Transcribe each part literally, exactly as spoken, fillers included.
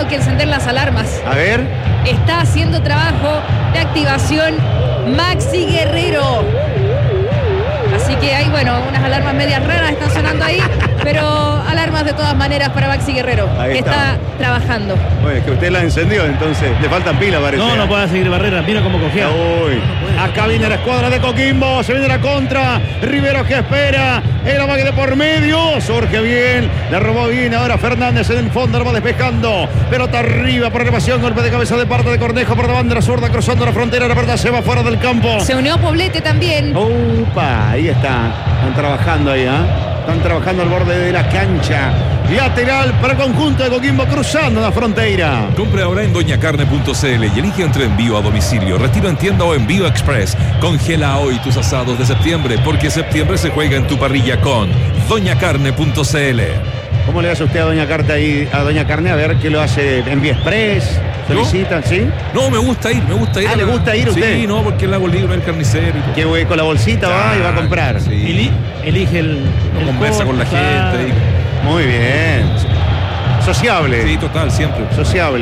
que encender las alarmas. A ver. Está haciendo trabajo de activación Maxi Guerrero. Así que hay, bueno, unas alarmas medias raras están sonando ahí, pero alarmas de todas maneras para Maxi Guerrero, ahí que está. está trabajando. Bueno, es que usted la encendió, entonces le faltan pilas, parece. No, no puede seguir Barrera, mira cómo cogea. Uy. Acá viene la escuadra de Coquimbo, se viene la contra. Rivero que espera, el amague de por medio, surge bien, la robó bien. Ahora Fernández en el fondo, lo va despejando. Pelota arriba, por elevación, golpe de cabeza de parte de Cornejo por la bandera zurda, cruzando la frontera. La verdad se va fuera del campo. Se unió Poblete también. Upa, ahí está. Están trabajando ahí, ¿eh? Están trabajando al borde de la cancha. Lateral para el conjunto de Coquimbo cruzando la frontera. Compre ahora en doña carne punto c l y elige entre envío a domicilio, retiro en tienda o envío express. Congela hoy tus asados de septiembre, porque septiembre se juega en tu parrilla con doña carne punto c l. ¿Cómo le hace usted a Doña Carta ahí, a Doña Carne? A ver qué lo hace en Vía Express. ¿Solicitan, sí? No, me gusta ir, me gusta ir. Ah, ¿le gusta ir usted? Sí, no, porque el hago libre, el carnicero y todo. Que güey, con la bolsita va y va a comprar. Sí. Eli- elige el, el Conversa con la corte, gente. Muy bien. Sociable. Sí, total, siempre. Sociable.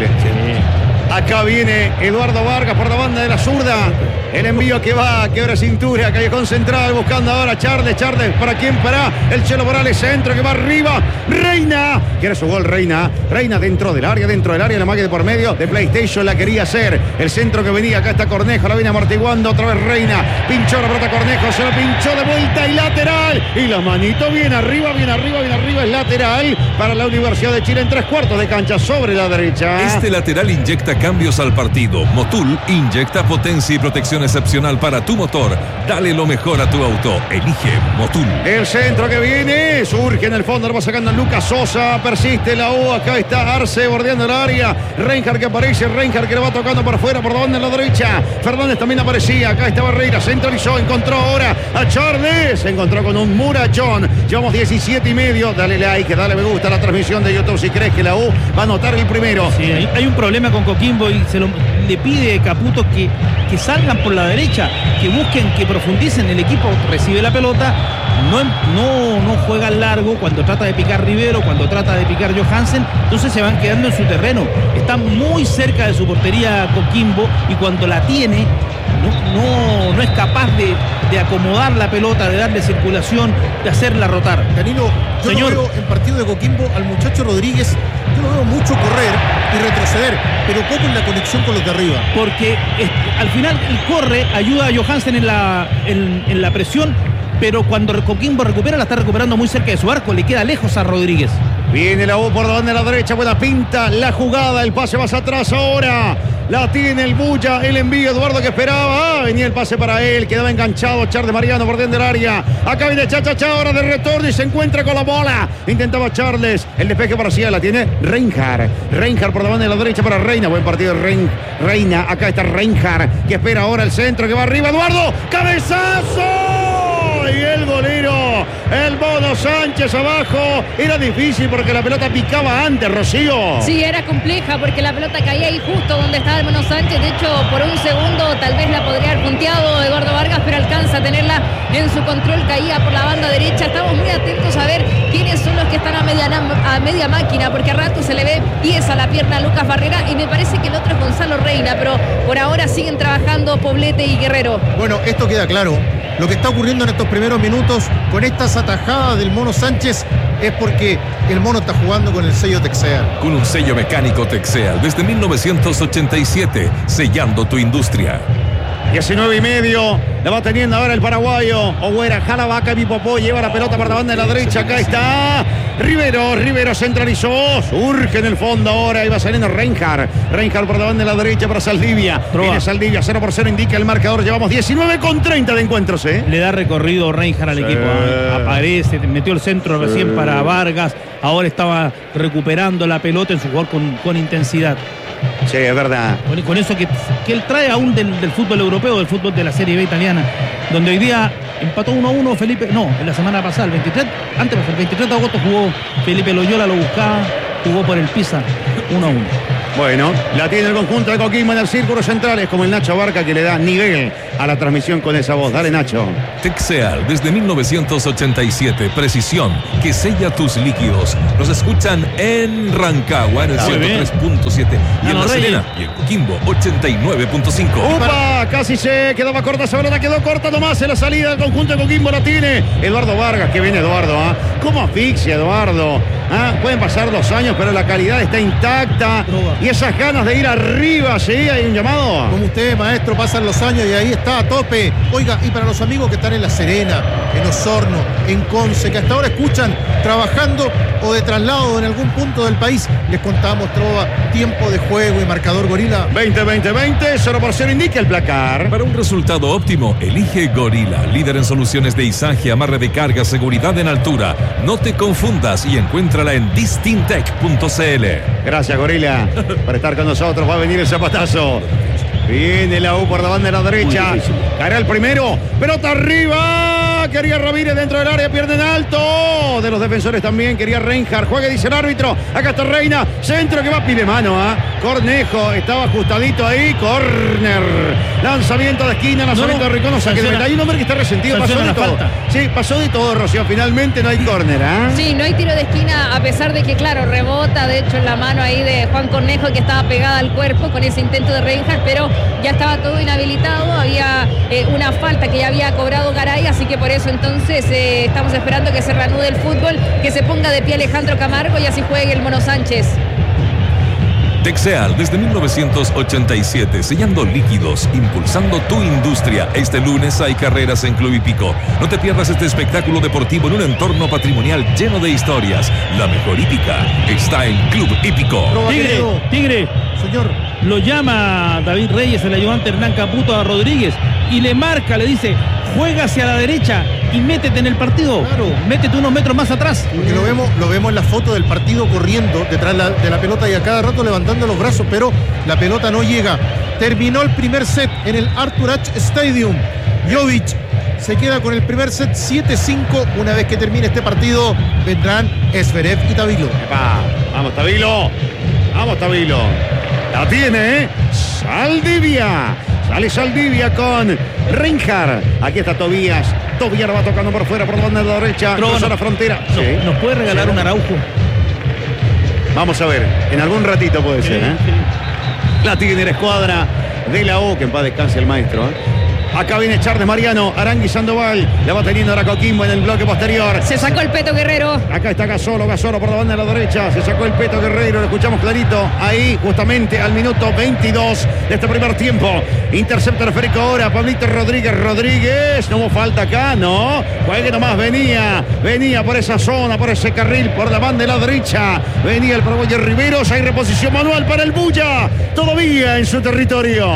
Sí. Acá viene Eduardo Vargas por la banda de la zurda. El envío que va, quebra cintura, callejón central, buscando ahora a Charles. Charles, ¿para quién? Para el Chelo Morales, centro que va arriba. Reina, quiere su gol Reina. Reina dentro del área, dentro del área, la magia de por medio de PlayStation la quería hacer. El centro que venía, acá está Cornejo, la viene amortiguando, otra vez Reina. Pinchó la pelota Cornejo, se la pinchó de vuelta y lateral. Y la manito bien arriba, bien arriba, bien arriba, es lateral para la Universidad de Chile en tres cuartos de cancha sobre la derecha. Este lateral inyecta cambios al partido. Motul inyecta potencia y protección excepcional para tu motor. Dale lo mejor a tu auto. Elige Motul. El centro que viene, surge en el fondo, lo va sacando Lucas Sosa, persiste la U, acá está Arce bordeando el área. Reinhardt que aparece, Reinhardt que le va tocando por fuera, por donde en la derecha. Fernández también aparecía, acá está Barreira, centralizó, encontró ahora a Charles, se encontró con un murachón. Llevamos diecisiete y medio, dale like, dale me gusta a la transmisión de YouTube si crees que la U va a anotar el primero. Sí, hay, hay un problema con Coquimbo y se lo, le pide Caputo que, que salgan por la derecha, que busquen, que profundicen. El equipo recibe la pelota, no, no, no juega largo cuando trata de picar Rivero, cuando trata de picar Johansen, entonces se van quedando en su terreno. Está muy cerca de su portería Coquimbo y cuando la tiene no, no, no es capaz de, de acomodar la pelota, de darle circulación, de hacerla rotar. Danilo, yo Señor. lo veo en partido de Coquimbo al muchacho Rodríguez, yo lo veo mucho correr y retroceder, pero poco en la conexión con los de arriba. Porque es, al final él corre, ayuda a Johansen en la, en, en la presión, pero cuando Coquimbo recupera, la está recuperando muy cerca de su arco, le queda lejos a Rodríguez. Viene la U por donde la derecha, buena pinta, la jugada, el pase más atrás ahora. La tiene el Bulla, el envío, Eduardo que esperaba. Ah, venía el pase para él, quedaba enganchado Charles Mariano por dentro del área. Acá viene Chachacha, ahora de retorno y se encuentra con la bola. Intentaba Charles, el despeje para Cia, la tiene Reinhardt. Reinhardt por la banda de la derecha para Reina. Buen partido de Rein, Reina. Acá está Reinhardt, que espera ahora el centro, que va arriba. Eduardo, cabezazo. Y el golero, el Mono Sánchez abajo. Era difícil porque la pelota picaba antes, Rocío. Sí, era compleja porque la pelota caía ahí justo donde estaba el Mono Sánchez. De hecho, por un segundo tal vez la podría haber punteado Eduardo Vargas, pero alcanza a tenerla en su control. Caía por la banda derecha. Estamos muy atentos a ver quiénes son los que están a media, a media máquina, porque a rato se le ve pies a la pierna a Lucas Barrera y me parece que el otro es Gonzalo Reina, pero por ahora siguen trabajando Poblete y Guerrero. Bueno, esto queda claro. Lo que está ocurriendo en estos primeros minutos con estas atajadas del Mono Sánchez es porque el Mono está jugando con el sello Texeal. Con un sello mecánico Texeal desde mil novecientos ochenta y siete, sellando tu industria. diecinueve y medio, la va teniendo ahora el paraguayo. Oguera, jala vaca, Pipopó, lleva la pelota para la banda de la derecha. Acá está Rivero, Rivero centralizó, surge en el fondo ahora, iba saliendo Reinhardt. Reinhardt por la banda de la derecha para Saldivia. Proba. Viene Saldivia, cero por cero indica el marcador. Llevamos diecinueve con treinta de encuentros, ¿eh? Le da recorrido Reinhardt al Sí. equipo. ¿eh? Aparece, metió el centro Sí. recién para Vargas. Ahora estaba recuperando la pelota en su jugador con, con intensidad. Sí, es verdad. Con, con eso que, que él trae aún del, del fútbol europeo, del fútbol de la Serie B italiana, donde hoy día empató uno a uno Felipe, no, en la semana pasada, el veintitrés, antes, el veintitrés de agosto jugó Felipe Loyola, lo buscaba, jugó por el Pisa, uno a uno. Bueno, la tiene el conjunto de Coquimbo en el círculo central. Es como el Nacho Barca que le da nivel a la transmisión con esa voz. Dale, Nacho. Texeal, desde mil novecientos ochenta y siete. Precisión que sella tus líquidos. Nos escuchan en Rancagua en el ciento tres punto siete y en La Serena y en Coquimbo ochenta y nueve punto cinco. ¡Upa! Casi se quedaba corta esa pelota, quedó corta nomás en la salida del conjunto de Coquimbo. La tiene Eduardo Vargas, que viene Eduardo. ¿ah? ¿Cómo asfixia Eduardo? ¿Ah? Pueden pasar los años, pero la calidad está intacta. Y esas ganas de ir arriba, ¿sí? Hay un llamado. Como usted, maestro, pasan los años y ahí está a tope. Oiga, y para los amigos que están en La Serena, en Osorno, en Conce, que hasta ahora escuchan trabajando o de traslado en algún punto del país, les contamos trova, tiempo de juego y marcador Gorila. veinte, veinte, veinte, cero por cero indica el placar. Para un resultado óptimo, elige Gorila, líder en soluciones de izaje, amarre de carga, seguridad en altura. No te confundas y encuéntrala en distintec punto c l. Gracias, Gorila, por estar con nosotros. Va a venir el zapatazo. Viene la U por la banda de la derecha. Caerá el primero. Pelota arriba. Quería Ramírez dentro del área. Pierde en alto. De los defensores también. Quería Reinhardt. Juegue, dice el árbitro. Acá está Reina. Centro que va. Pide mano. ¿ah? Cornejo. Estaba ajustadito ahí. Corner. Lanzamiento de esquina. Lanzamiento no, no. de Rincón. Saque de meta. Hay un hombre que está resentido. Pasó de todo. Falta. Sí, pasó de todo, Rocío. Finalmente no hay córner. ¿ah? Sí, no hay tiro de esquina. A pesar de que, claro, rebota. De hecho, en la mano ahí de Juan Cornejo, que estaba pegada al cuerpo con ese intento de Reinhardt. Pero ya estaba todo inhabilitado, había eh, una falta que ya había cobrado Garay, así que por eso entonces eh, estamos esperando que se reanude el fútbol, que se ponga de pie Alejandro Camargo y así juegue el Mono Sánchez. Texeal, desde mil novecientos ochenta y siete, sellando líquidos, impulsando tu industria. Este lunes hay carreras en Club Hípico. No te pierdas este espectáculo deportivo en un entorno patrimonial lleno de historias. La mejor hípica está en Club Hípico. Tigre, Tigre, señor, lo llama David Reyes, el ayudante Hernán Caputo a Rodríguez y le marca, le dice, juega hacia la derecha y métete en el partido. Claro. Métete unos metros más atrás. Porque lo vemos, lo vemos en la foto del partido corriendo detrás la, de la pelota y a cada rato levantando los brazos, pero la pelota no llega. Terminó el primer set en el Arthur Ashe Stadium. Jovic se queda con el primer set siete cinco. Una vez que termine este partido, vendrán Zverev y Tabilo. Epa, vamos, Tabilo. Vamos, Tabilo. La tiene, ¿eh? Saldivia. Sale Saldivia con Reinhardt. Aquí está Tobías. Tobías va tocando por fuera, por la banda de la derecha. Cruza la frontera. No, sí. ¿Nos puede regalar sí. un Araujo? Vamos a ver. En algún ratito puede sí, ser, ¿eh? Sí. La tiene la escuadra de la U. Que en paz descanse el maestro, ¿eh? Acá viene Charles Mariano, Arangui Sandoval, la va teniendo ahora Coquimbo en el bloque posterior. Se sacó el Peto Guerrero. Acá está Gasolo, Gasolo por la banda de la derecha, se sacó el Peto Guerrero, lo escuchamos clarito, ahí justamente al minuto veintidós de este primer tiempo. Intercepta el esférico ahora, Pablito Rodríguez, Rodríguez, no hubo falta acá, no, juegue nomás, venía, venía por esa zona, por ese carril, por la banda de la derecha, venía el paraguayo Riveros, hay reposición manual para el Bulla, todavía en su territorio.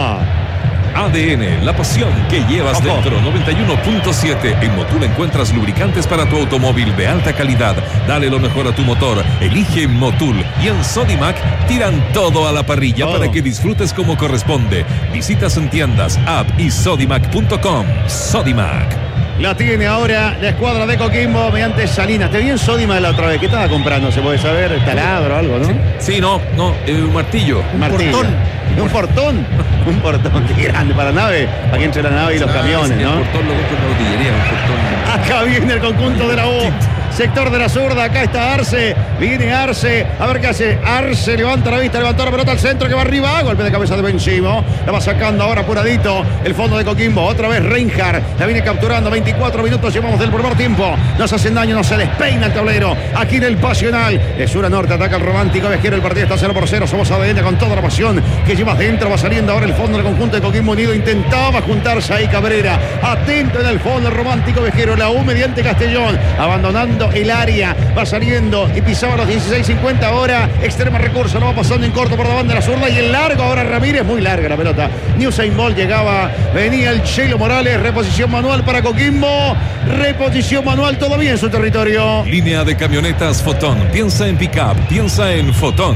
A D N, la pasión que llevas Ojo. dentro. Noventa y uno punto siete. En Motul encuentras lubricantes para tu automóvil de alta calidad. Dale lo mejor a tu motor. Elige Motul. Y en Sodimac tiran todo a la parrilla oh. para que disfrutes como corresponde. Visitas en tiendas, app y sodimac punto com. Sodimac. La tiene ahora la escuadra de Coquimbo mediante Salinas. Te vi en Sodimac la otra vez. ¿Qué estaba comprando? ¿Se puede saber? ¿Taladro o algo, no? Sí, sí no, no. Eh, un martillo. Un martillo. Portón. Un portón, un portón, qué grande para la nave, aquí entre la nave y los camiones, ¿no? El portón lo compra en la botillería, un portón. Acá viene el conjunto de la U, sector de la zurda, acá está Arce, viene Arce, a ver qué hace, Arce levanta la vista, levantó la pelota al centro que va arriba, golpe de cabeza de Benzimo, la va sacando ahora apuradito el fondo de Coquimbo, otra vez Reinhardt, la viene capturando, veinticuatro minutos llevamos del primer tiempo, nos hacen daño, no se despeina el tablero, aquí en el Pasional, de sur a norte ataca el romántico Vejero, el partido está cero por cero, somos A D N con toda la pasión que llevas dentro, va saliendo ahora el fondo del conjunto de Coquimbo Unido, intentaba juntarse ahí Cabrera, atento en el fondo el romántico Vejero, la U mediante Castellón, abandonando el área, va saliendo y pisaba los dieciséis cincuenta ahora, extrema recurso, no va pasando en corto por la banda de la zurda y el largo ahora Ramírez, muy larga la pelota, Usain Bolt llegaba, venía el Chelo Morales, reposición manual para Coquimbo, reposición manual todavía en su territorio. Línea de camionetas Fotón, piensa en pick-up, piensa en Fotón.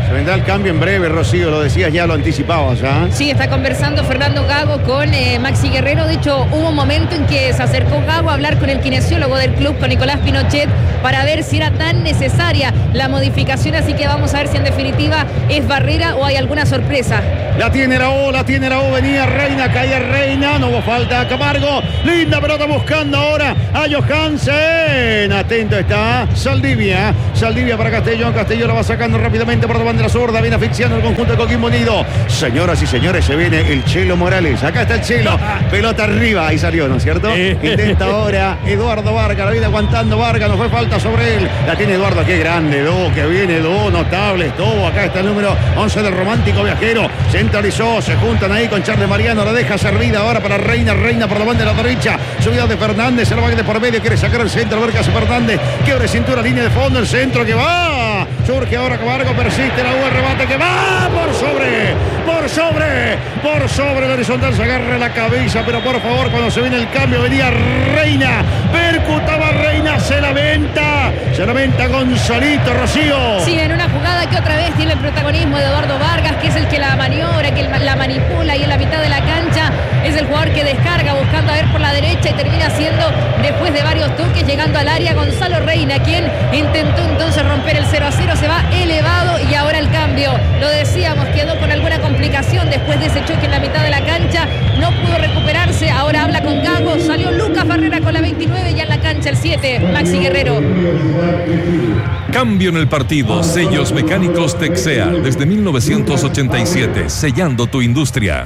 Se vendrá el cambio en breve, Rocío, lo decías ya, lo anticipabas, ¿ah? Sí, está conversando Fernando Gago con eh, Maxi Guerrero. De hecho, hubo un momento en que se acercó Gago a hablar con el kinesiólogo del club, con Nicolás Pinochet, para ver si era tan necesaria la modificación. Así que vamos a ver si en definitiva es Barrera o hay alguna sorpresa. La tiene la O, la tiene la O, venía Reina, caía Reina, no hubo falta a Camargo. Linda pelota buscando ahora a Johansen. Atento está Saldivia. Saldivia para Castellón. Castellón la va sacando rápidamente por la banda zurda. Viene asfixiando el conjunto de Coquimbo Unido. Señoras y señores, se viene el Chelo Morales. Acá está el Chelo. Pelota arriba. Ahí salió, ¿no es cierto? Intenta ahora Eduardo Vargas. La viene aguantando Vargas. No fue falta sobre él. La tiene Eduardo. Qué grande, Do. Que viene Do. Notables. Do. Acá está el número once del Romántico Viajero. Centralizó. Se juntan ahí con Charles Mariano. La deja servida ahora para Reina. Reina por la banda de la derecha. Subida de Fernández. Se lo va de por medio. Quiere sacar el centro. A ver qué hace Fernández. Quiebre cintura. Línea de fondo. El centro que va. Surge ahora Camargo. Persiste la U. El rebate que va por sobre. Por sobre. Por sobre el horizontal. Se agarra la cabeza. Pero por favor, cuando se viene el cambio, venía Reina. Percutaba Reina. Se la venta. Se la venta Gonzalito, Rocío. Sí, en una jugada que otra vez tiene el protagonismo de Eduardo Vargas, que es el que la maniobra, que la manipula, y en la mitad de la cancha es el jugador que descarga buscando a ver por la derecha y termina siendo, después de varios toques, llegando al área Gonzalo Reina, quien intentó entonces romper el cero a cero. Se va elevado y ahora el cambio. Lo decíamos, quedó con alguna complicación después de ese choque en la mitad de la cancha. No pudo recuperarse. Ahora habla con Gago. Salió Lucas Barrera con la veintinueve, ya en la cancha el siete, Maxi Guerrero. Cambio en el partido. Sellos mecánicos Texeal desde mil novecientos ochenta y siete, sellando tu industria.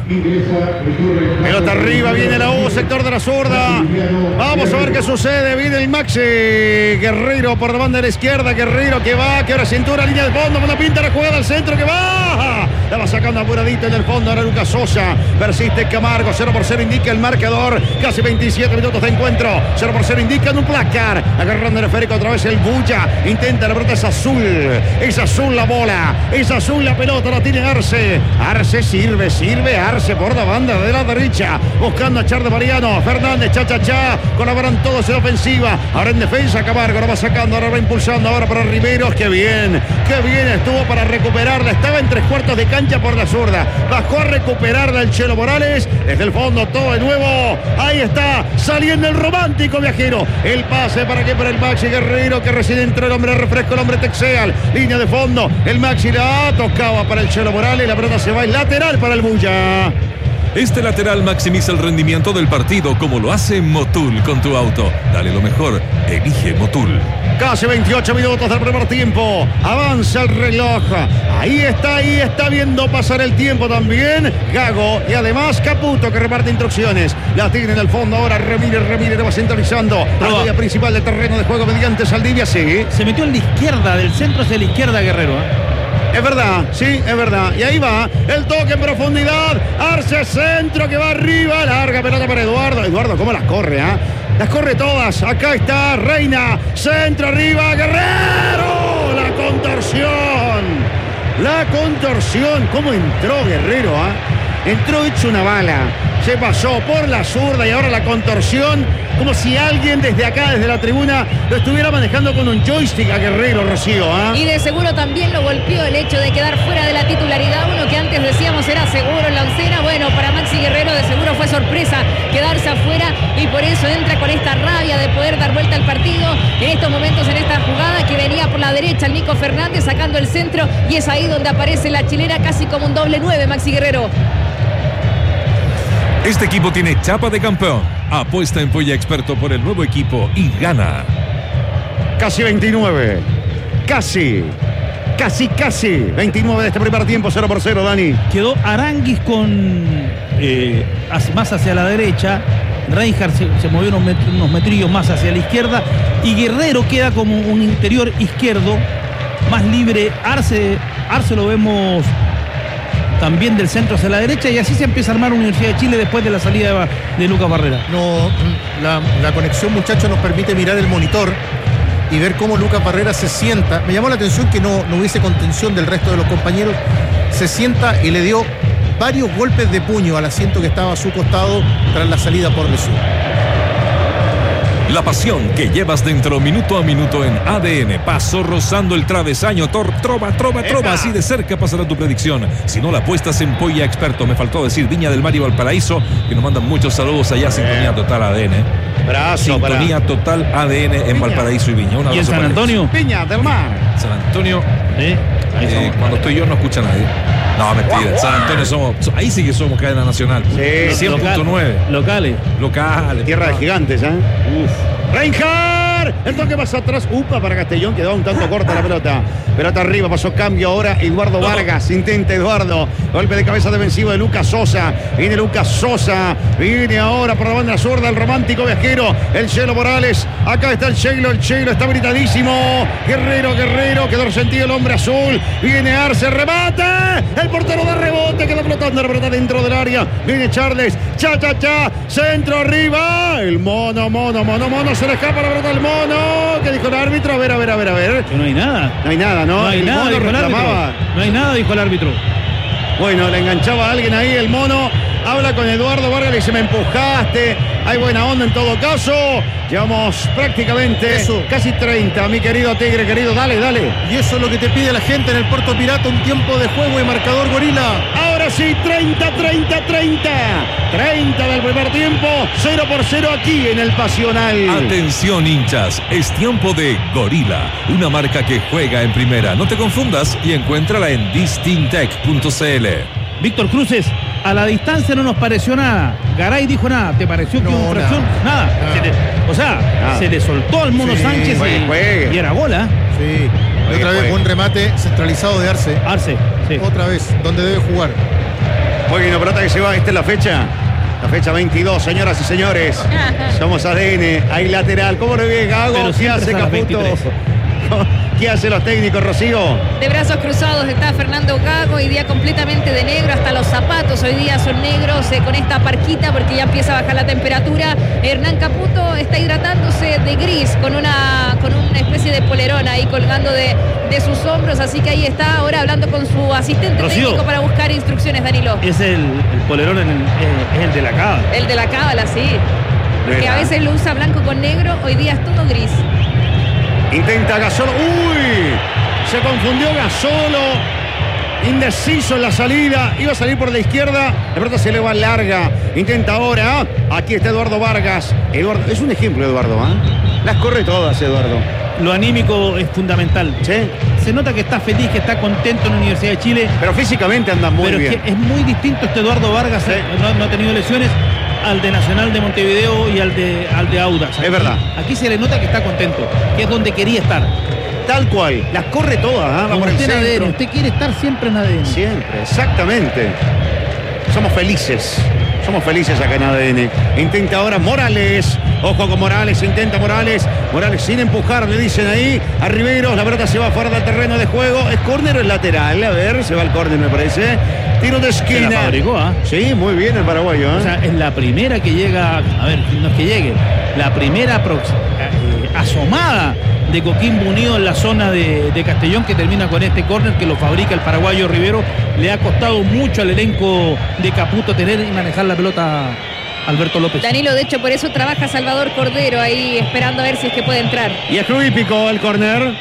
Pelota arriba, viene la U, sector de la zurda. Vamos a ver qué sucede. Viene el Maxi Guerrero por la banda de la izquierda. Guerrero que va, que ahora cintura, línea de fondo, una pinta la jugada al centro que va. La va sacando apuradito en el fondo. Ahora Lucas Sosa. Persiste Camargo. cero por cero indica el marcador. Casi veintisiete minutos de encuentro. cero por cero indican un placar. Agarrando el esférico otra vez el Bulla. Intenta, la pelota es azul. Es azul la bola. Es azul la pelota. La tiene Arce. Arce sirve, sirve. Arce por la banda de la derecha. Buscando a Char de Mariano. Fernández, cha, cha, cha. Colaboran todos en ofensiva. Ahora en defensa Camargo. Lo va sacando. Ahora va impulsando. Ahora para Riveros. Qué bien. Qué bien estuvo para recuperarla. Estaba en tres cuartos de cancha por la zurda. Bajó a recuperarla el Chelo Morales. Desde el fondo todo de nuevo. Ahí está. Saliendo el Romántico Viajero. El pase para que para el Maxi Guerrero, que recién entró el hombre refresco, el hombre Texeal. Línea de fondo. El Maxi la tocaba para el Chelo Morales. La pelota se va en lateral para el Bulla. Este lateral maximiza el rendimiento del partido como lo hace Motul con tu auto. Dale lo mejor. Elige Motul. Casi veintiocho minutos del primer tiempo. Avanza el reloj. Ahí está, ahí está viendo pasar el tiempo también Gago. Y además Caputo, que reparte instrucciones. La tiene en el fondo ahora Ramírez. Ramírez va centralizando. La área principal del terreno de juego mediante Saldivia. Sí. Se metió en la izquierda, del centro hacia la izquierda Guerrero, ¿eh? Es verdad, sí, es verdad. Y ahí va el toque en profundidad. Arce centro que va arriba. Larga pelota para Eduardo. Eduardo, ¿cómo las corre? ¿eh? Las corre todas. Acá está Reina. Centro arriba. Guerrero. La contorsión. La contorsión. ¿Cómo entró Guerrero? ¿eh? Entró hecho una bala. Se pasó por la zurda y ahora la contorsión, como si alguien desde acá, desde la tribuna, lo estuviera manejando con un joystick a Guerrero, Rocío. ¿eh? Y de seguro también lo golpeó el hecho de quedar fuera de la titularidad. Uno que antes decíamos era seguro en la oncena. Bueno, para Maxi Guerrero de seguro fue sorpresa quedarse afuera y por eso entra con esta rabia de poder dar vuelta al partido. En estos momentos, en esta jugada que venía por la derecha el Nico Fernández sacando el centro, y es ahí donde aparece la chilena casi como un doble nueve, Maxi Guerrero. Este equipo tiene chapa de campeón. Apuesta en Polla Experto por el nuevo equipo y gana. Casi veintinueve. Casi. Casi, casi. veintinueve de este primer tiempo, cero por cero, Dani. Quedó Aranguis con eh, más hacia la derecha. Reinhardt se, se movió unos, met, unos metrillos más hacia la izquierda. Y Guerrero queda como un interior izquierdo más libre. Arce, Arce lo vemos también del centro hacia la derecha, y así se empieza a armar Universidad de Chile después de la salida de, de Lucas Barrera. No, la, la conexión, muchachos, nos permite mirar el monitor y ver cómo Lucas Barrera se sienta. Me llamó la atención que no, no hubiese contención del resto de los compañeros. Se sienta y le dio varios golpes de puño al asiento que estaba a su costado tras la salida por lesión. La pasión que llevas dentro minuto a minuto en A D N. Paso rozando el travesaño. Tor, trova, trova, trova. ¡Epa! Así de cerca pasará tu predicción. Si no la apuestas en Polla Experto. Me faltó decir Viña del Mar y Valparaíso, que nos mandan muchos saludos allá. Sintonía total A D N. Brazo para Sintonía total A D N en Valparaíso y Viña. Un ¿Y en abrazo San para Antonio? Viña del Mar. ellos. San Antonio. Sí, ahí eh, somos. cuando estoy yo no escucha nadie. No, mentira. San Antonio somos. Ahí sí que somos cadena nacional. Sí, cien punto nueve. Locales. Locales. Tierra de gigantes, ¿eh? Uf. Reinhardt, el toque pasó atrás, upa para Castellón, quedó un tanto corta la pelota. Pelota arriba, pasó cambio ahora Eduardo Vargas, intenta Eduardo, golpe de cabeza defensivo de Lucas Sosa, viene Lucas Sosa, viene ahora por la banda zurda el romántico viajero, el Chelo Morales, acá está el Chelo, el Chelo está gritadísimo, Guerrero, Guerrero, quedó resentido el hombre azul, viene Arce, remate, el portero da rebote, queda flotando la pelota dentro del área, viene Charles, cha, cha, cha, centro arriba, el mono, mono, mono, mono, se le escapa la pelota del mono, ¿qué dijo el árbitro? A ver, a ver, a ver, a ver. Que no hay nada. No hay nada, ¿no? No hay el nada, mono dijo el árbitro. reclamaba. No hay nada, dijo el árbitro. Bueno, le enganchaba a alguien ahí, el mono. Habla con Eduardo Vargas, le dice, me empujaste. Hay buena onda en todo caso. Llevamos prácticamente Eso. casi treinta, mi querido Tigre, querido. Dale, dale. Y eso es lo que te pide la gente en el Puerto Pirata, un tiempo de juego y marcador gorila. Ahora sí, treinta, treinta, treinta. treinta del primer tiempo, cero por cero aquí en el Pasional. Atención hinchas, es tiempo de Gorila, una marca que juega en primera. No te confundas y encuéntrala en distintec punto c l. Víctor Cruces, a la distancia no nos pareció nada. Garay dijo nada. ¿Te pareció que No, hubo infracción? Nada. Nada. Se le- o sea, Nada. se le soltó al Mono Sí, Sánchez juegue, y, juegue. y era bola. Sí. Y Oye, otra vez juegue. buen remate centralizado de Arce. Arce, sí. Otra vez, donde debe jugar. Bueno, pelota que se va, esta es la fecha. La fecha veintidós, señoras y señores. Somos A D N, hay lateral. ¿Cómo le ve Gago? Pero ¿Qué siempre hace es a las Caputo? veintitrés. ¿Qué hacen los técnicos, Rocío? De brazos cruzados está Fernando Gago, hoy día completamente de negro, hasta los zapatos hoy día son negros, eh, con esta parquita porque ya empieza a bajar la temperatura. Hernán Caputo está hidratándose de gris con una, con una especie de polerón ahí colgando de, de sus hombros, así que ahí está ahora hablando con su asistente Rocío. técnico para buscar instrucciones, Danilo. Es el, el polerón, en el, eh, es el de la cábala. El de la cábala, sí. Porque a veces lo usa blanco con negro, hoy día es todo gris. Intenta Gasolo. ¡Uy! Se confundió Gasolo. Indeciso en la salida. Iba a salir por la izquierda. De pronto se le va larga. Intenta ahora. Aquí está Eduardo Vargas. Eduardo, es un ejemplo, Eduardo. ¿eh? Las corre todas, Eduardo. Lo anímico es fundamental. ¿Sí? Se nota que está feliz, que está contento en la Universidad de Chile. Pero físicamente anda muy pero bien. es que es muy distinto este Eduardo Vargas, Sí. eh, no, no ha tenido lesiones, al de Nacional de Montevideo y al de, al de Audax. Aquí- verdad. Aquí se le nota que está contento, que es donde quería estar. Tal cual. Las corre todas. ¿eh? Va Como por el usted en A D N, centro. usted quiere estar siempre en A D N. Siempre, exactamente. Somos felices. Somos felices acá en A D N. Intenta ahora Morales. Ojo con Morales. Intenta Morales. Morales sin empujar, le dicen ahí. A Riveros. La pelota se va fuera del terreno de juego. ¿Es córner o es lateral? A ver, se va al córner, me parece. Tiro de Se esquina. la fabricó, ¿ah? Sí, muy bien el paraguayo. ¿eh? O sea, es la primera que llega, a ver, no es que llegue, la primera prox- eh, asomada de Coquimbo Unido en la zona de, de Castellón, que termina con este córner que lo fabrica el paraguayo Rivero. Le ha costado mucho al elenco de Caputo tener y manejar la pelota Alberto López. Danilo, de hecho, por eso trabaja Salvador Cordero ahí esperando a ver si es que puede entrar. Y es Club Hípico el córner.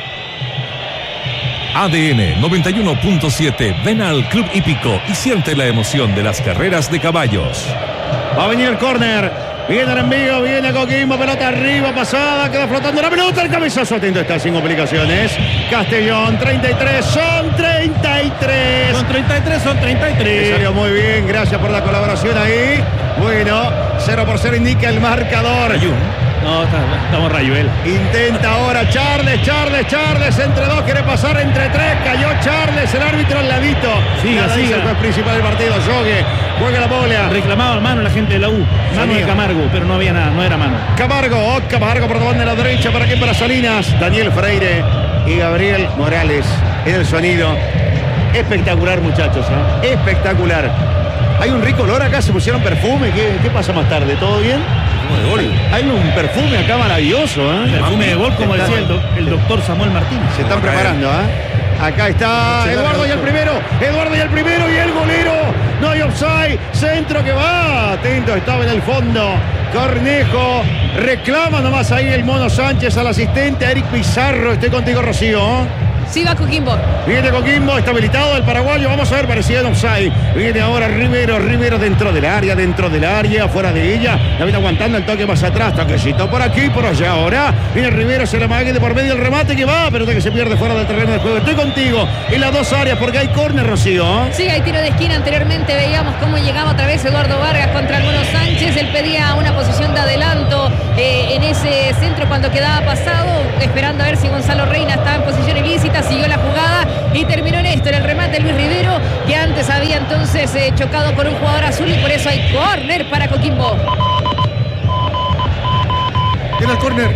A D N noventa y uno punto siete. Ven al Club Hípico y siente la emoción de las carreras de caballos. Va a venir el córner. Viene el envío, viene Coquimbo, pelota arriba, pasada, queda flotando la pelota, el cabezazo, atento está, sin complicaciones. Castellón, treinta y tres, son treinta y tres. Son treinta y tres, son treinta y Le tres. salió muy bien, gracias por la colaboración ahí. Bueno, cero por cero indica el marcador. No, está- estamos Rayuela. Intenta ahora Charles, Charles, Charles, entre dos, quiere pasar entre tres, cayó Charles, el árbitro al ladito. Siga, Nada, dice siga. el juez principal del partido, Jogue, juega la bola. Reclamaba mano la gente de la U, mano de Salía. Camargo, pero no había nada, no era mano. Camargo, oh, Camargo por la banda de la derecha, ¿para quién? Para Salinas, Daniel Freire y Gabriel Morales en el sonido. Espectacular, muchachos, ¿eh? Espectacular. Hay un rico olor acá, se pusieron perfume. ¿Qué, qué pasa más tarde? ¿Todo bien? De gol. Hay un perfume acá maravilloso, ¿eh? Perfume de gol, como Está- decía el, doc- el doctor Samuel Martínez. Se están preparando, ¿eh? Acá está Se Eduardo larga y el otro. primero. Eduardo y el primero y el golero. No hay opción. offside. Centro que va. Atento, estaba en el fondo. Cornejo. Reclama nomás ahí el Mono Sánchez al asistente Eric Pizarro. Estoy contigo, Rocío. Sí, va Coquimbo. Viene Coquimbo, está habilitado el paraguayo. Vamos a ver, parecía en offside. Viene ahora Rivero, Rivero dentro del área, dentro del área, fuera de ella. La viene aguantando el toque más atrás. Toquecito por aquí, por allá. Ahora viene Rivero, se la mague de por medio el remate que va, pero que se pierde fuera del terreno de juego. Estoy contigo en las dos áreas porque hay córner, Rocío. Sí, hay tiro de esquina. Anteriormente veíamos cómo llegaba otra vez Eduardo Vargas contra el Mono Sánchez. Él pedía una posición de adelanto eh, en ese centro cuando quedaba pasado, esperando a ver si Gonzalo Reina estaba en posición ilícita. Siguió la jugada y terminó en esto, en el remate de Luis Rivero, que antes había entonces eh, chocado con un jugador azul y por eso hay córner para Coquimbo. Viene el córner.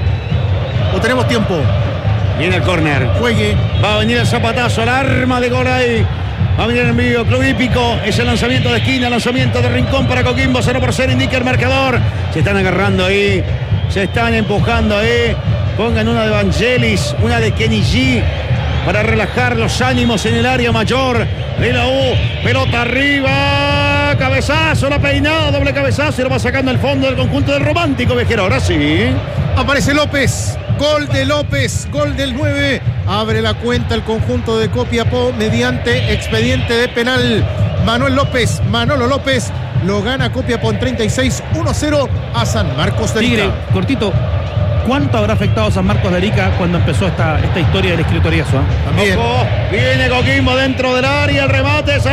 ¿O tenemos tiempo? Viene el córner. Juegue. Va a venir el zapatazo, el arma de gol ahí. Va a venir el envío, Club Hípico. Es el lanzamiento de esquina, lanzamiento de rincón para Coquimbo. cero por cero indica el marcador. Se están agarrando ahí. Se están empujando ahí. Pongan una de Vangelis, una de Kenny G para relajar los ánimos en el área mayor de la U. Pelota arriba, cabezazo, la peinada, doble cabezazo y lo va sacando el fondo del conjunto del Romántico Viajero. Ahora sí. Aparece López. Gol de López, gol del nueve. Abre la cuenta el conjunto de Copiapó mediante expediente de penal. Manuel López, Manolo López, lo gana Copiapó en treinta y seis, uno cero a San Marcos de Arica. Tigre, cortito. ¿Cuánto habrá afectado a San Marcos de Arica cuando empezó esta, esta historia del escritoriazo? ¿eh? También. Ojo, viene Coquimbo dentro del área, el remate de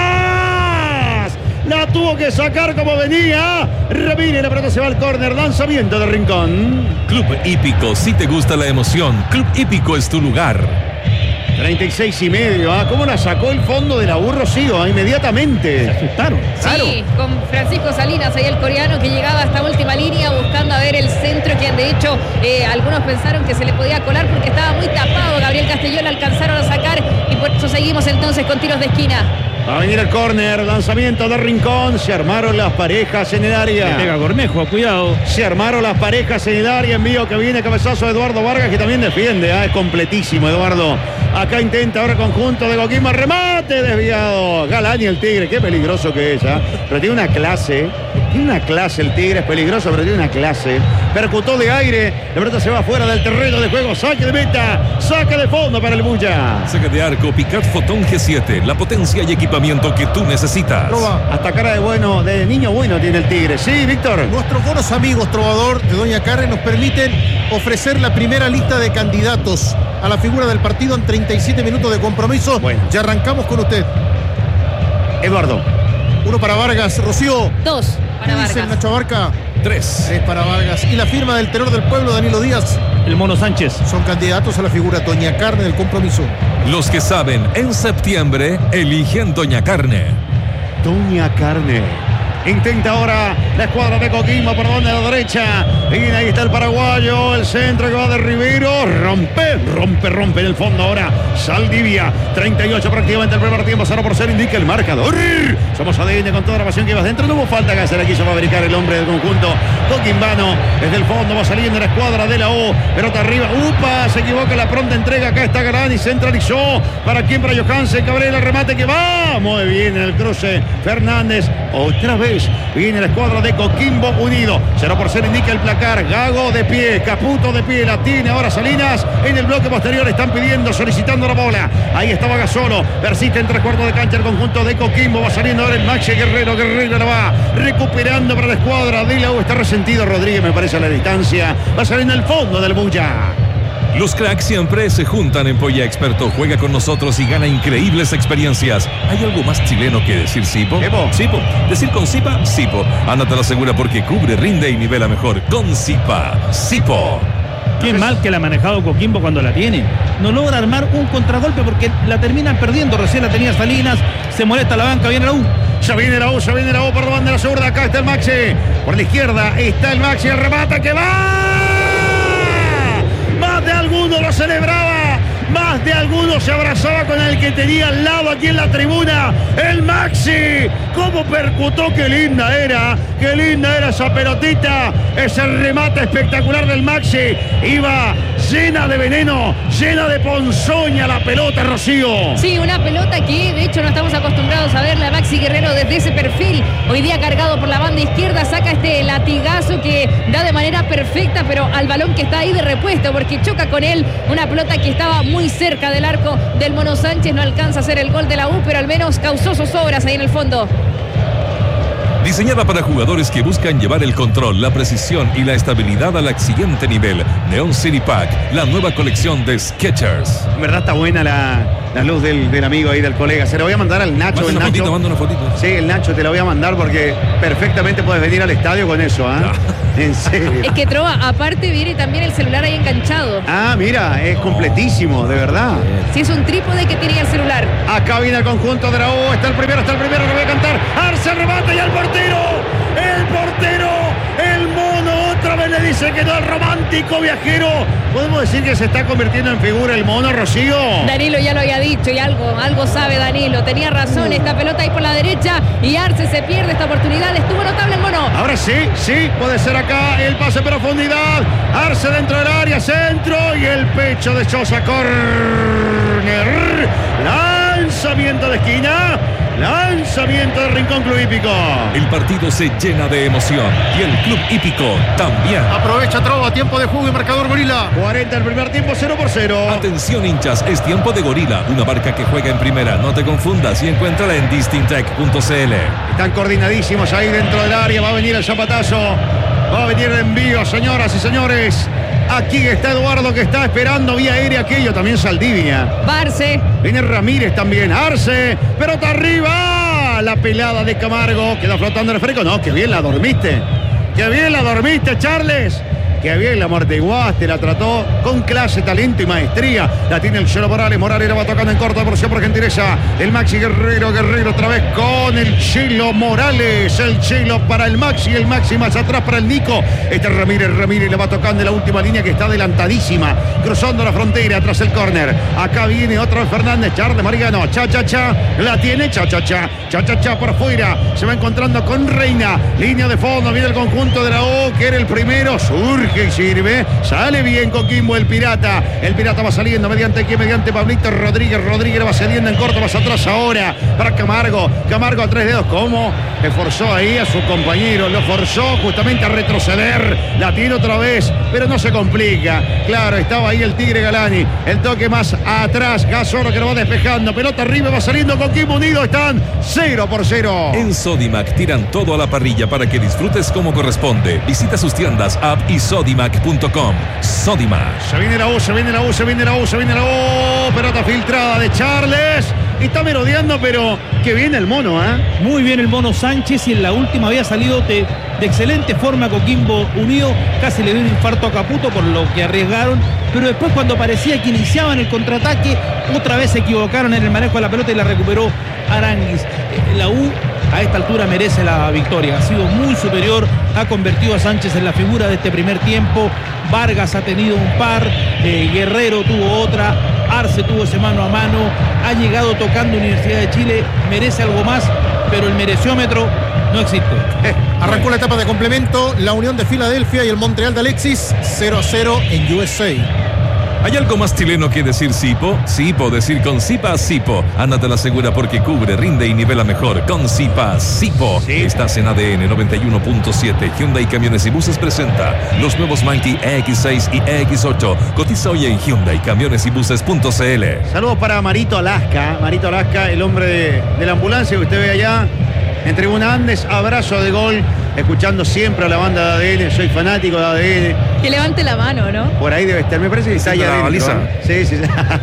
Salinas. La tuvo que sacar como venía. Ramírez, la pelota se va al córner, lanzamiento de Rincón. Club Hípico, si te gusta la emoción, Club Hípico es tu lugar. treinta y seis y medio, ¿ah? ¿Cómo la sacó el fondo del aburro, Rocío? ¿Ah? Inmediatamente. Se asustaron. Claro. Sí, con Francisco Salinas, ahí el coreano que llegaba hasta última línea buscando a ver el centro, quien de hecho eh, algunos pensaron que se le podía colar porque estaba muy tapado. Gabriel Castellón lo alcanzaron a sacar y por eso seguimos entonces con tiros de esquina. Va a venir el córner, lanzamiento de Rincón. Se armaron las parejas en el Le área. pega Cornejo, cuidado. Se armaron las parejas en el área. Envío que viene, cabezazo de Eduardo Vargas, que también defiende. ¿ah? Es completísimo, Eduardo. Acá intenta ahora conjunto de Coquimbo. Remate desviado. Galani el Tigre. Qué peligroso que es. ¿ah? Pero tiene una clase. Tiene una clase el Tigre. Es peligroso, pero tiene una clase. Percutó de aire. La pelota se va fuera del terreno de juego. Saque de meta. Saque de fondo para el Bulla. Saca de arco Picat Fotón G siete, la potencia y equipamiento que tú necesitas. Trova. Hasta cara de bueno, de niño bueno tiene el Tigre. Sí, Víctor. Nuestros buenos amigos trovador de Doña Carne nos permiten ofrecer la primera lista de candidatos a la figura del partido en treinta y siete minutos de compromiso. Bueno. Ya arrancamos con usted. Eduardo. Uno para Vargas, Rocío. Dos ¿Qué para dice el Vargas. Nacho Barca? Tres. Tres para Vargas. Y la firma del tenor del pueblo, Danilo Díaz. El Mono Sánchez. Son candidatos a la figura Doña Carne del compromiso. Los que saben, en septiembre eligen Doña Carne. Doña Carne. Intenta ahora la escuadra de Coquimbo por donde a la derecha. Y ahí está el paraguayo. El centro que va de Rivero. Rompe, rompe, rompe en el fondo ahora. Saldivia. treinta y ocho prácticamente el primer tiempo. cero por cero indica el marcador. Somos A D N con toda la pasión que vas dentro. No hubo falta que hacer. Aquí se va a fabricar el hombre del conjunto coquimbano. Desde el fondo va saliendo la escuadra de la U. Pelota arriba. Upa, se equivoca la pronta entrega. Acá está Garani. Centralizó. ¿Para quién? Para Johansen. Cabrera. El remate que va. Muy bien el cruce. Fernández. Otra vez. Viene la escuadra de Coquimbo Unido. cero por cero indica el placar. Gago de pie. Caputo de pie. La tiene ahora Salinas. En el bloque posterior están pidiendo, solicitando la bola. Ahí estaba Gasolo. Persiste en tres cuartos de cancha el conjunto de Coquimbo. Va saliendo ahora el Maxi Guerrero. Guerrero la va recuperando para la escuadra de la U. Está resentido Rodríguez, me parece, a la distancia. Va saliendo el fondo del Bulla. Los cracks siempre se juntan en Polla Experto. Juega con nosotros y gana increíbles experiencias. ¿Hay algo más chileno que decir Sipo? ¿Sipo? Sipo. Decir con Sipa, Sipo. Ándate a la segura porque cubre, rinde y nivela mejor. Con Sipa, Sipo. Qué mal que la ha manejado Coquimbo cuando la tiene. No logra armar un contragolpe porque la terminan perdiendo. Recién la tenía Salinas. Se molesta la banca. Viene la U. Ya viene la U, ya viene la U por la banda de la zurda. Acá está el Maxi. Por la izquierda está el Maxi. El remate que va. Más de alguno lo celebraba. Más de alguno se abrazaba con el que tenía al lado aquí en la tribuna. El Maxi. Cómo percutó. Qué linda era. Qué linda era esa pelotita. Ese remate espectacular del Maxi. Iba llena de veneno, llena de ponzoña la pelota, Rocío. Sí, una pelota que de hecho no estamos acostumbrados a verla. Maxi Guerrero desde ese perfil, hoy día cargado por la banda izquierda, saca este latigazo que da de manera perfecta, pero al balón que está ahí de repuesto, porque choca con él. Una pelota que estaba muy cerca del arco del Mono Sánchez, no alcanza a hacer el gol de la U, pero al menos causó sus obras ahí en el fondo. Diseñada para jugadores que buscan llevar el control, la precisión y la estabilidad al siguiente nivel. Neon City Pack, la nueva colección de Skechers. En verdad está buena la, la luz del, del amigo ahí, del colega. Se lo voy a mandar al Nacho. Manda el una Nacho. fotito, manda una fotito. Sí, el Nacho te lo voy a mandar porque perfectamente puedes venir al estadio con eso, ¿ah? ¿eh? En serio. Es que Trova, aparte viene también el celular ahí enganchado. Ah, mira, es completísimo, de verdad. Si es un trípode que tiene el celular. Acá viene el conjunto de la U. Está el primero, está el primero, lo voy a cantar. Arce remata y al portero. El portero, el Mono, otra vez le dice que no al romántico viajero. ¿Podemos decir que se está convirtiendo en figura el Mono, Rocío? Danilo ya lo había dicho y algo, algo sabe Danilo. Tenía razón, esta pelota ahí por la derecha y Arce se pierde esta oportunidad. Estuvo notable el Mono. Ahora sí, sí, puede ser acá el pase en profundidad. Arce dentro del área, centro y el pecho de Sosa, córner. Lanzamiento de esquina. Lanzamiento del Rincón Club Hípico. El partido se llena de emoción y el Club Hípico también. Aprovecha Trova, tiempo de juego y marcador Gorila. cuarenta el primer tiempo, cero por cero. Atención hinchas, es tiempo de Gorila, una marca que juega en primera. No te confundas y encuéntrala en distintec punto c l. Están coordinadísimos ahí dentro del área. Va a venir el zapatazo. Va a venir el envío, señoras y señores. Aquí está Eduardo que está esperando vía aérea aquello. También Saldivia. Barce. Viene Ramírez también. Arce. Pelota arriba. La pelada de Camargo. Queda flotando el fresco. No, que bien la dormiste. Que bien la dormiste, Charles. Que bien la amortiguaste, la trató con clase, talento y maestría. La tiene el Chelo Morales. Morales la va tocando en corta porción por gentileza. El Maxi Guerrero, Guerrero otra vez con el Chelo Morales. El Chelo para el Maxi, el Maxi más atrás para el Nico. Este Ramírez, Ramírez le va tocando en la última línea que está adelantadísima. Cruzando la frontera tras el córner. Acá viene otra vez Fernández, Charles Mariano. Cha, cha, cha. La tiene, cha, cha, cha. Cha, cha, cha por fuera. Se va encontrando con Reina. Línea de fondo, viene el conjunto de la U, que era el primero. Surge y sirve. Sale bien Coquimbo el Pirata. El Pirata va saliendo mediante aquí, mediante Pablito Rodríguez. Rodríguez va cediendo en corto, más atrás ahora para Camargo. Camargo a tres dedos. ¿Cómo? Le forzó ahí a su compañero. Lo forzó justamente a retroceder. La tiene otra vez, pero no se complica. Claro, estaba ahí el Tigre Galani. El toque más atrás. Gasoro que lo va despejando. Pelota arriba, va saliendo Coquimbo Unido. Están cero por cero. En Sodimac tiran todo a la parrilla para que disfrutes como corresponde. Visita sus tiendas, app y sodimac punto com. Sodimac. Se viene la U, se viene la U, se viene la U, se viene la U. Pelota filtrada de Charles. Y está merodeando, pero que viene el Mono, ¿eh? Muy bien el Mono Sánchez, y en la última había salido de, de excelente forma Coquimbo Unido. Casi le dio un infarto a Caputo por lo que arriesgaron, pero después cuando parecía que iniciaban el contraataque, otra vez se equivocaron en el manejo de la pelota y la recuperó Aranguis. La U a esta altura merece la victoria, ha sido muy superior, ha convertido a Sánchez en la figura de este primer tiempo. Vargas ha tenido un par, eh, Guerrero tuvo otra, Arce tuvo ese mano a mano, ha llegado tocando Universidad de Chile, merece algo más, pero el mereciómetro no existe. Eh, arrancó la etapa de complemento, la Unión de Filadelfia y el Montreal de Alexis, cero a cero en U S A. ¿Hay algo más chileno que decir Sipo? Sipo, decir con Sipa Sipo. Ándate la segura porque cubre, rinde y nivela mejor. Con Sipa Sipo. Sí. Estás en A D N noventa y uno punto siete. Hyundai Camiones y Buses presenta los nuevos Mighty E X seis y E X ocho. Cotiza hoy en Hyundai Camiones y Buses punto c l. Saludos para Marito Alaska. Marito Alaska, el hombre de, de la ambulancia que usted ve allá en Tribuna Andes. Abrazo de gol. Escuchando siempre a la banda de A D N. Soy fanático de A D N. Que levante la mano, ¿no? Por ahí debe estar. Me parece que está ahí la adentro. baliza. Sí, sí, sí.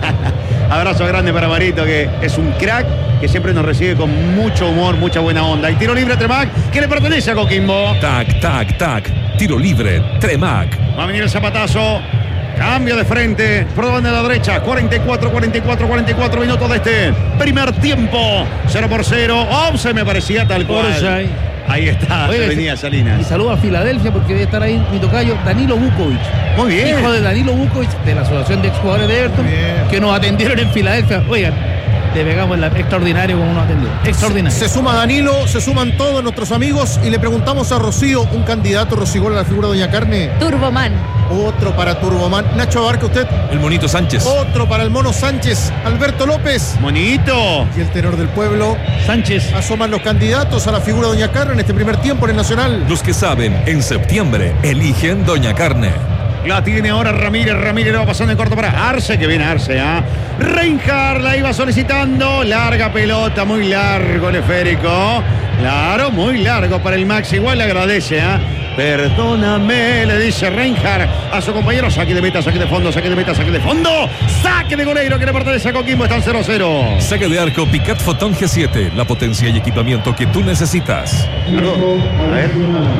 Abrazo grande para Marito, que es un crack, que siempre nos recibe con mucho humor, mucha buena onda. Y tiro libre Tremac, que le pertenece a Coquimbo. Tac, tac, tac. Tiro libre, Tremac. Va a venir el zapatazo. Cambio de frente. Por banda de la derecha. cuarenta y cuatro, cuarenta y cuatro, cuarenta y cuatro minutos de este primer tiempo. cero por cero. Oh, se me parecía tal cual. Orsay. Ahí está. Oiga, se venía y Salinas. saludo a Filadelfia porque debe estar ahí mi tocayo Danilo Vukovic. Muy bien. Hijo de Danilo Vukovic, de la Asociación de Exjugadores de Everton, Muy bien. que nos atendieron en Filadelfia. Oigan, le pegamos la extraordinario como uno atendió. Extraordinario. Se, se suma Danilo, se suman todos nuestros amigos y le preguntamos a Rocío, un candidato Rocío a la figura de Doña Carne. Turboman. Otro para Turboman. Nacho Abarca, usted. El Monito Sánchez. Otro para el Mono Sánchez. Alberto López. Monito. Y el tenor del pueblo. Sánchez. Asoman los candidatos a la figura de Doña Carne en este primer tiempo en el Nacional. Los que saben, en septiembre eligen Doña Carne. La tiene ahora Ramírez. Ramírez lo va pasando en corto para Arce, que viene Arce, ¿ah? ¿eh? Reinhardt la iba solicitando. Larga pelota, muy largo el esférico. Claro, muy largo para el Max. Igual le agradece, ¿ah? ¿eh? Perdóname, le dice Reinhardt a su compañero. Saque de meta, saque de fondo, saque de meta, saque de fondo. Saque de goleiro que le pertenece a Coquimbo. Están cero a cero. Saque de arco Picat Photon G siete. La potencia y equipamiento que tú necesitas. A ver.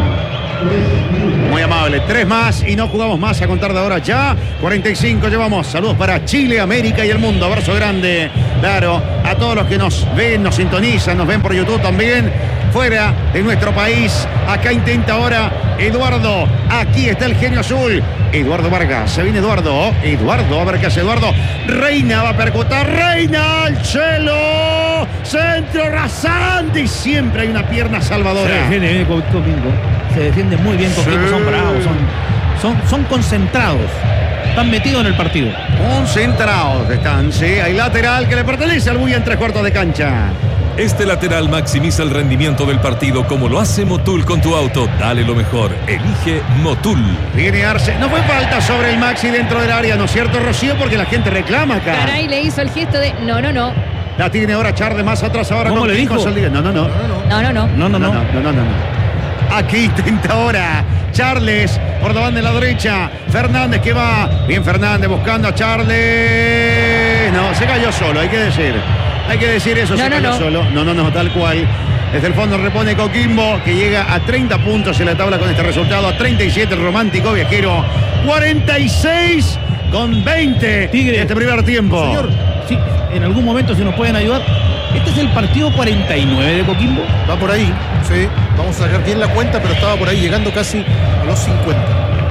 Muy amable, tres más y no jugamos más a contar de ahora ya. cuarenta y cinco llevamos. Saludos para Chile, América y el mundo. Abrazo grande, claro, a todos los que nos ven, nos sintonizan, nos ven por YouTube también, fuera de nuestro país. Acá intenta ahora Eduardo. Aquí está el genio azul. Eduardo Vargas, se viene Eduardo. Eduardo, a ver qué hace Eduardo. Reina va a percutar. Reina al cielo. Centro rasante y siempre hay una pierna salvadora. Se defiende bien Coquimbo. Se defiende muy bien Coquimbo. Sí. Son bravos, son, son, son concentrados. Están metidos en el partido. Concentrados están, sí. Hay lateral que le pertenece al Buya en tres cuartos de cancha. Este lateral maximiza el rendimiento del partido como lo hace Motul con tu auto. Dale lo mejor. Elige Motul. Viene Arce. No fue falta sobre el Maxi dentro del área, ¿no es cierto, Rocío? Porque la gente reclama acá. Caray, le hizo el gesto de no, no, no. La tiene ahora Charles más atrás ahora. ¿Cómo con le dijo? No, no, no. No, no, no. No, no, no. No, no, no, no, no. Aquí intenta ahora Charles por la banda de la derecha. Fernández que va. Bien Fernández buscando a Charles. No, se cayó solo, hay que decir. Hay que decir eso, no, se no, cayó no. solo. No, no, no, tal cual. Desde el fondo repone Coquimbo, que llega a treinta puntos en la tabla con este resultado. A treinta y siete el romántico viajero. cuarenta y seis con veinte. Tigre. Este primer tiempo. Señor. Sí, en algún momento si nos pueden ayudar. Este es el partido cuarenta y nueve de Coquimbo. Va por ahí, sí. Vamos a sacar bien la cuenta, pero estaba por ahí llegando casi a los cincuenta.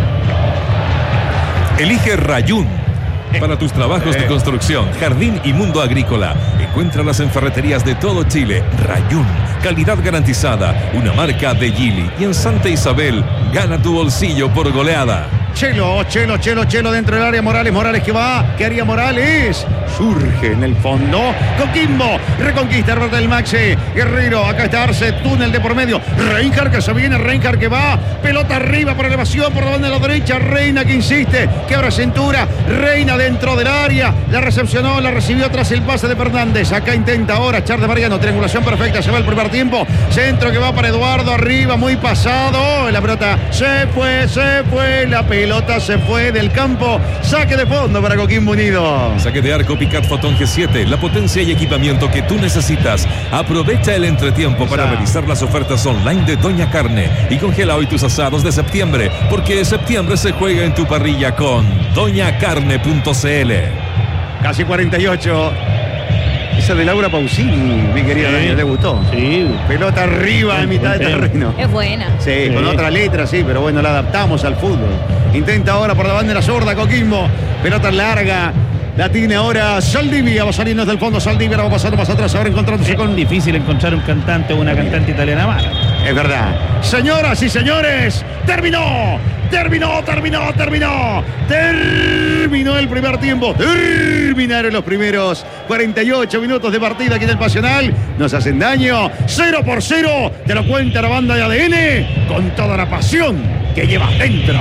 Elige Rayún. Para tus trabajos de construcción, jardín y mundo agrícola. Encuéntralas en ferreterías de todo Chile. Rayún, calidad garantizada. Una marca de Gili. Y en Santa Isabel, gana tu bolsillo por goleada. Chelo, Chelo, Chelo, Chelo dentro del área. Morales, Morales que va. ¿Qué haría Morales? Surge en el fondo. Coquimbo, reconquista el del Maxi. Guerrero, acá está Arce, túnel de por medio. Reinhardt que se viene, Reinhardt que va. Pelota arriba por elevación, por la banda de la derecha. Reina que insiste, que abra cintura. Reina dentro del área. La recepcionó, la recibió tras el pase de Fernández. Acá intenta ahora Charles Mariano. Triangulación perfecta, se va el primer tiempo. Centro que va para Eduardo, arriba, muy pasado. La pelota se fue, se fue. La pelota se fue del campo. Saque de fondo para Coquimbo Unido. Saque de arco Picat Photon G siete, la potencia y equipamiento que tú necesitas. Aprovecha el entretiempo para revisar las ofertas online de Doña Carne y congela hoy tus asados de septiembre, porque septiembre se juega en tu parrilla con doña carne punto c l. Casi cuarenta y ocho. Esa de Laura Pausini, mi querida Sí. Daniel, ¿le gustó? Sí. Pelota arriba en mitad de buen tema. terreno. Es buena. Sí, Sí. con otra letra, sí, pero bueno, la adaptamos al fútbol. Intenta ahora por la bandera zurda Coquimbo. Pelota larga. La tiene ahora Saldivia. Va a salir desde el fondo. Saldivia va pasando más atrás. Ahora encontrándose Es con. difícil encontrar un cantante o una cantante italiana mala. Es verdad. Señoras y señores, terminó. Terminó, terminó, terminó. Terminó el primer tiempo. Terminaron los primeros cuarenta y ocho minutos de partida aquí en el Pasional. Nos hacen daño. Cero por cero. Te lo cuenta la banda de A D N con toda la pasión que llevas dentro.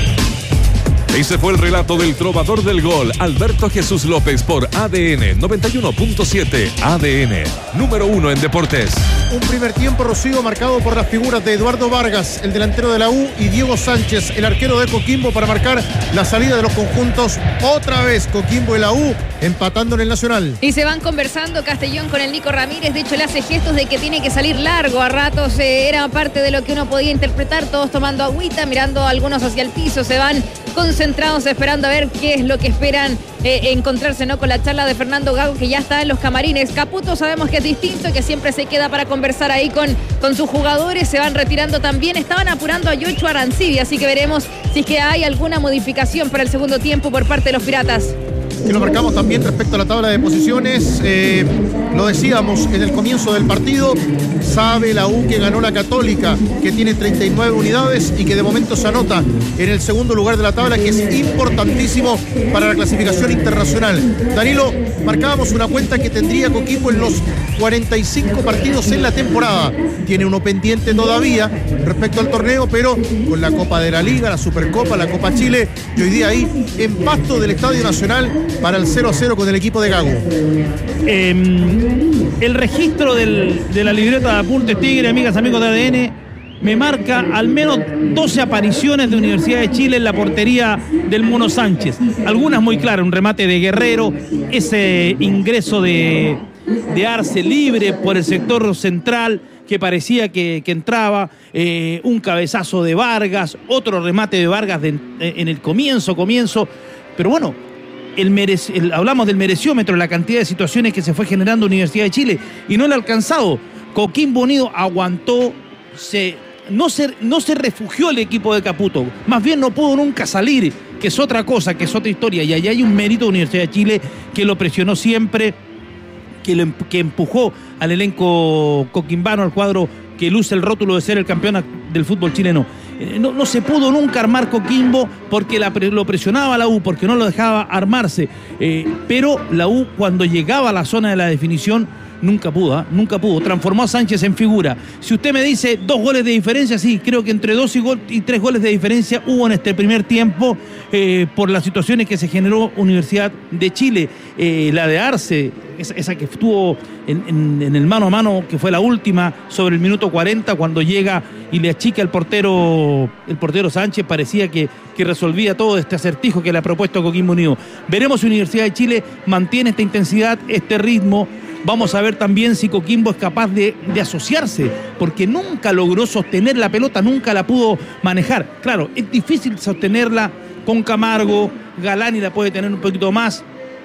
Ese fue el relato del trovador del gol, Alberto Jesús López, por A D N noventa y uno punto siete. A D N, número uno en deportes. Un primer tiempo, Rocío, marcado por las figuras de Eduardo Vargas, el delantero de la U, y Diego Sánchez, el arquero de Coquimbo, para marcar la salida de los conjuntos. Otra vez Coquimbo y la U empatando en el Nacional. Y se van conversando Castellón con el Nico Ramírez. De hecho, le hace gestos de que tiene que salir largo. A ratos eh, era parte de lo que uno podía interpretar. Todos tomando agüita, mirando algunos hacia el piso. Se van concentrados esperando a ver qué es lo que esperan eh, encontrarse, ¿no? Con la charla de Fernando Gago, que ya está en los camarines. Caputo sabemos que es distinto, que siempre se queda para conversar ahí con, con sus jugadores. Se van retirando también. Estaban apurando a Yocho Arancibia, así que veremos si es que hay alguna modificación para el segundo tiempo por parte de los Piratas. y lo marcamos también respecto a la tabla de posiciones. Eh, lo decíamos en el comienzo del partido, sabe la U que ganó la Católica, que tiene treinta y nueve unidades y que de momento se anota en el segundo lugar de la tabla, que es importantísimo para la clasificación internacional. Danilo, marcábamos una cuenta que tendría Coquimbo en los cuarenta y cinco partidos en la temporada. Tiene uno pendiente todavía respecto al torneo, pero con la Copa de la Liga, la Supercopa, la Copa Chile, y hoy día ahí en pasto del Estadio Nacional para el cero a cero con el equipo de Gago. Eh, el registro del, de la libreta de apuntes Tigre, amigas, amigos de A D N, me marca al menos doce apariciones de Universidad de Chile en la portería del Mono Sánchez. Algunas muy claras, un remate de Guerrero, ese ingreso de, de Arce libre por el sector central que parecía que, que entraba, eh, un cabezazo de Vargas, otro remate de Vargas de, en el comienzo, comienzo, pero bueno, el merece, el, hablamos del mereciómetro, la cantidad de situaciones que se fue generando Universidad de Chile y no le ha alcanzado. Coquimbo Unido aguantó, se, no, se, no se refugió el equipo de Caputo, más bien no pudo nunca salir, que es otra cosa, que es otra historia, y allá hay un mérito de Universidad de Chile que lo presionó siempre, que, lo, que empujó al elenco coquimbano, al cuadro que luce el rótulo de ser el campeón del fútbol chileno. No, no se pudo nunca armar Coquimbo porque la, lo presionaba la U, porque no lo dejaba armarse. Eh, pero la U, cuando llegaba a la zona de la definición, nunca pudo, ¿eh? nunca pudo. Transformó a Sánchez en figura. Si usted me dice dos goles de diferencia, sí, creo que entre dos y, gol, y tres goles de diferencia hubo en este primer tiempo eh, por las situaciones que se generó Universidad de Chile. Eh, la de Arce, esa, esa que estuvo en, en, en el mano a mano, que fue la última, sobre el minuto cuarenta, cuando llega y le achica el portero, el portero Sánchez, parecía que, que resolvía todo este acertijo que le ha propuesto Coquimbo Unido. Veremos si Universidad de Chile mantiene esta intensidad, este ritmo. Vamos a ver también si Coquimbo es capaz de, de asociarse, porque nunca logró sostener la pelota, nunca la pudo manejar. Claro, es difícil sostenerla con Camargo, Galani la puede tener un poquito más,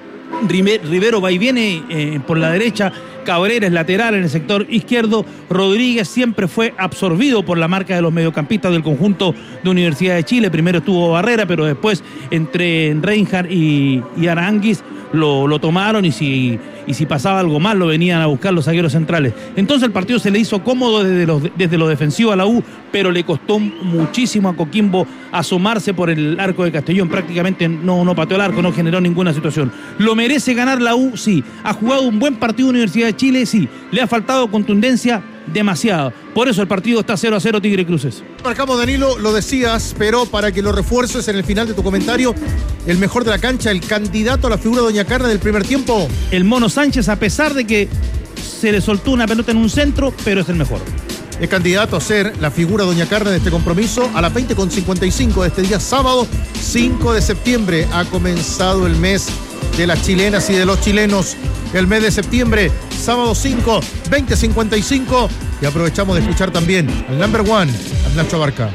Rivero va y viene eh, por la derecha, Cabrera es lateral en el sector izquierdo, Rodríguez siempre fue absorbido por la marca de los mediocampistas del conjunto de Universidad de Chile. Primero estuvo Barrera, pero después entre Reinhardt y, y Aranguis lo, lo tomaron y si, y si pasaba algo mal lo venían a buscar los zagueros centrales. Entonces el partido se le hizo cómodo desde, los, desde lo defensivo a la U, pero le costó muchísimo a Coquimbo asomarse por el arco de Castellón. Prácticamente no, no pateó el arco, no generó ninguna situación. ¿Lo merece ganar la U? Sí. ¿Ha jugado un buen partido Universidad de Chile? Sí. ¿Le ha faltado contundencia? Demasiado. Por eso el partido está cero a cero Tigre Cruces. Marcamos, Danilo, lo decías, pero para que lo refuerces en el final de tu comentario, el mejor de la cancha, el candidato a la figura de Doña Carne del primer tiempo. El Mono Sánchez, a pesar de que se le soltó una pelota en un centro, pero es el mejor. Es candidato a ser la figura Doña Carne de este compromiso. A las veinte con cincuenta y cinco de este día sábado cinco de septiembre ha comenzado el mes de las chilenas y de los chilenos. El mes de septiembre, sábado cinco, veinte cincuenta y cinco. Y aprovechamos de escuchar también al number one, al Nacho Abarca.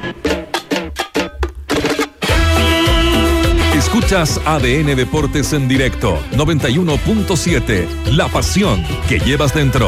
Escuchas A D N Deportes en directo, noventa y uno punto siete. La pasión que llevas dentro.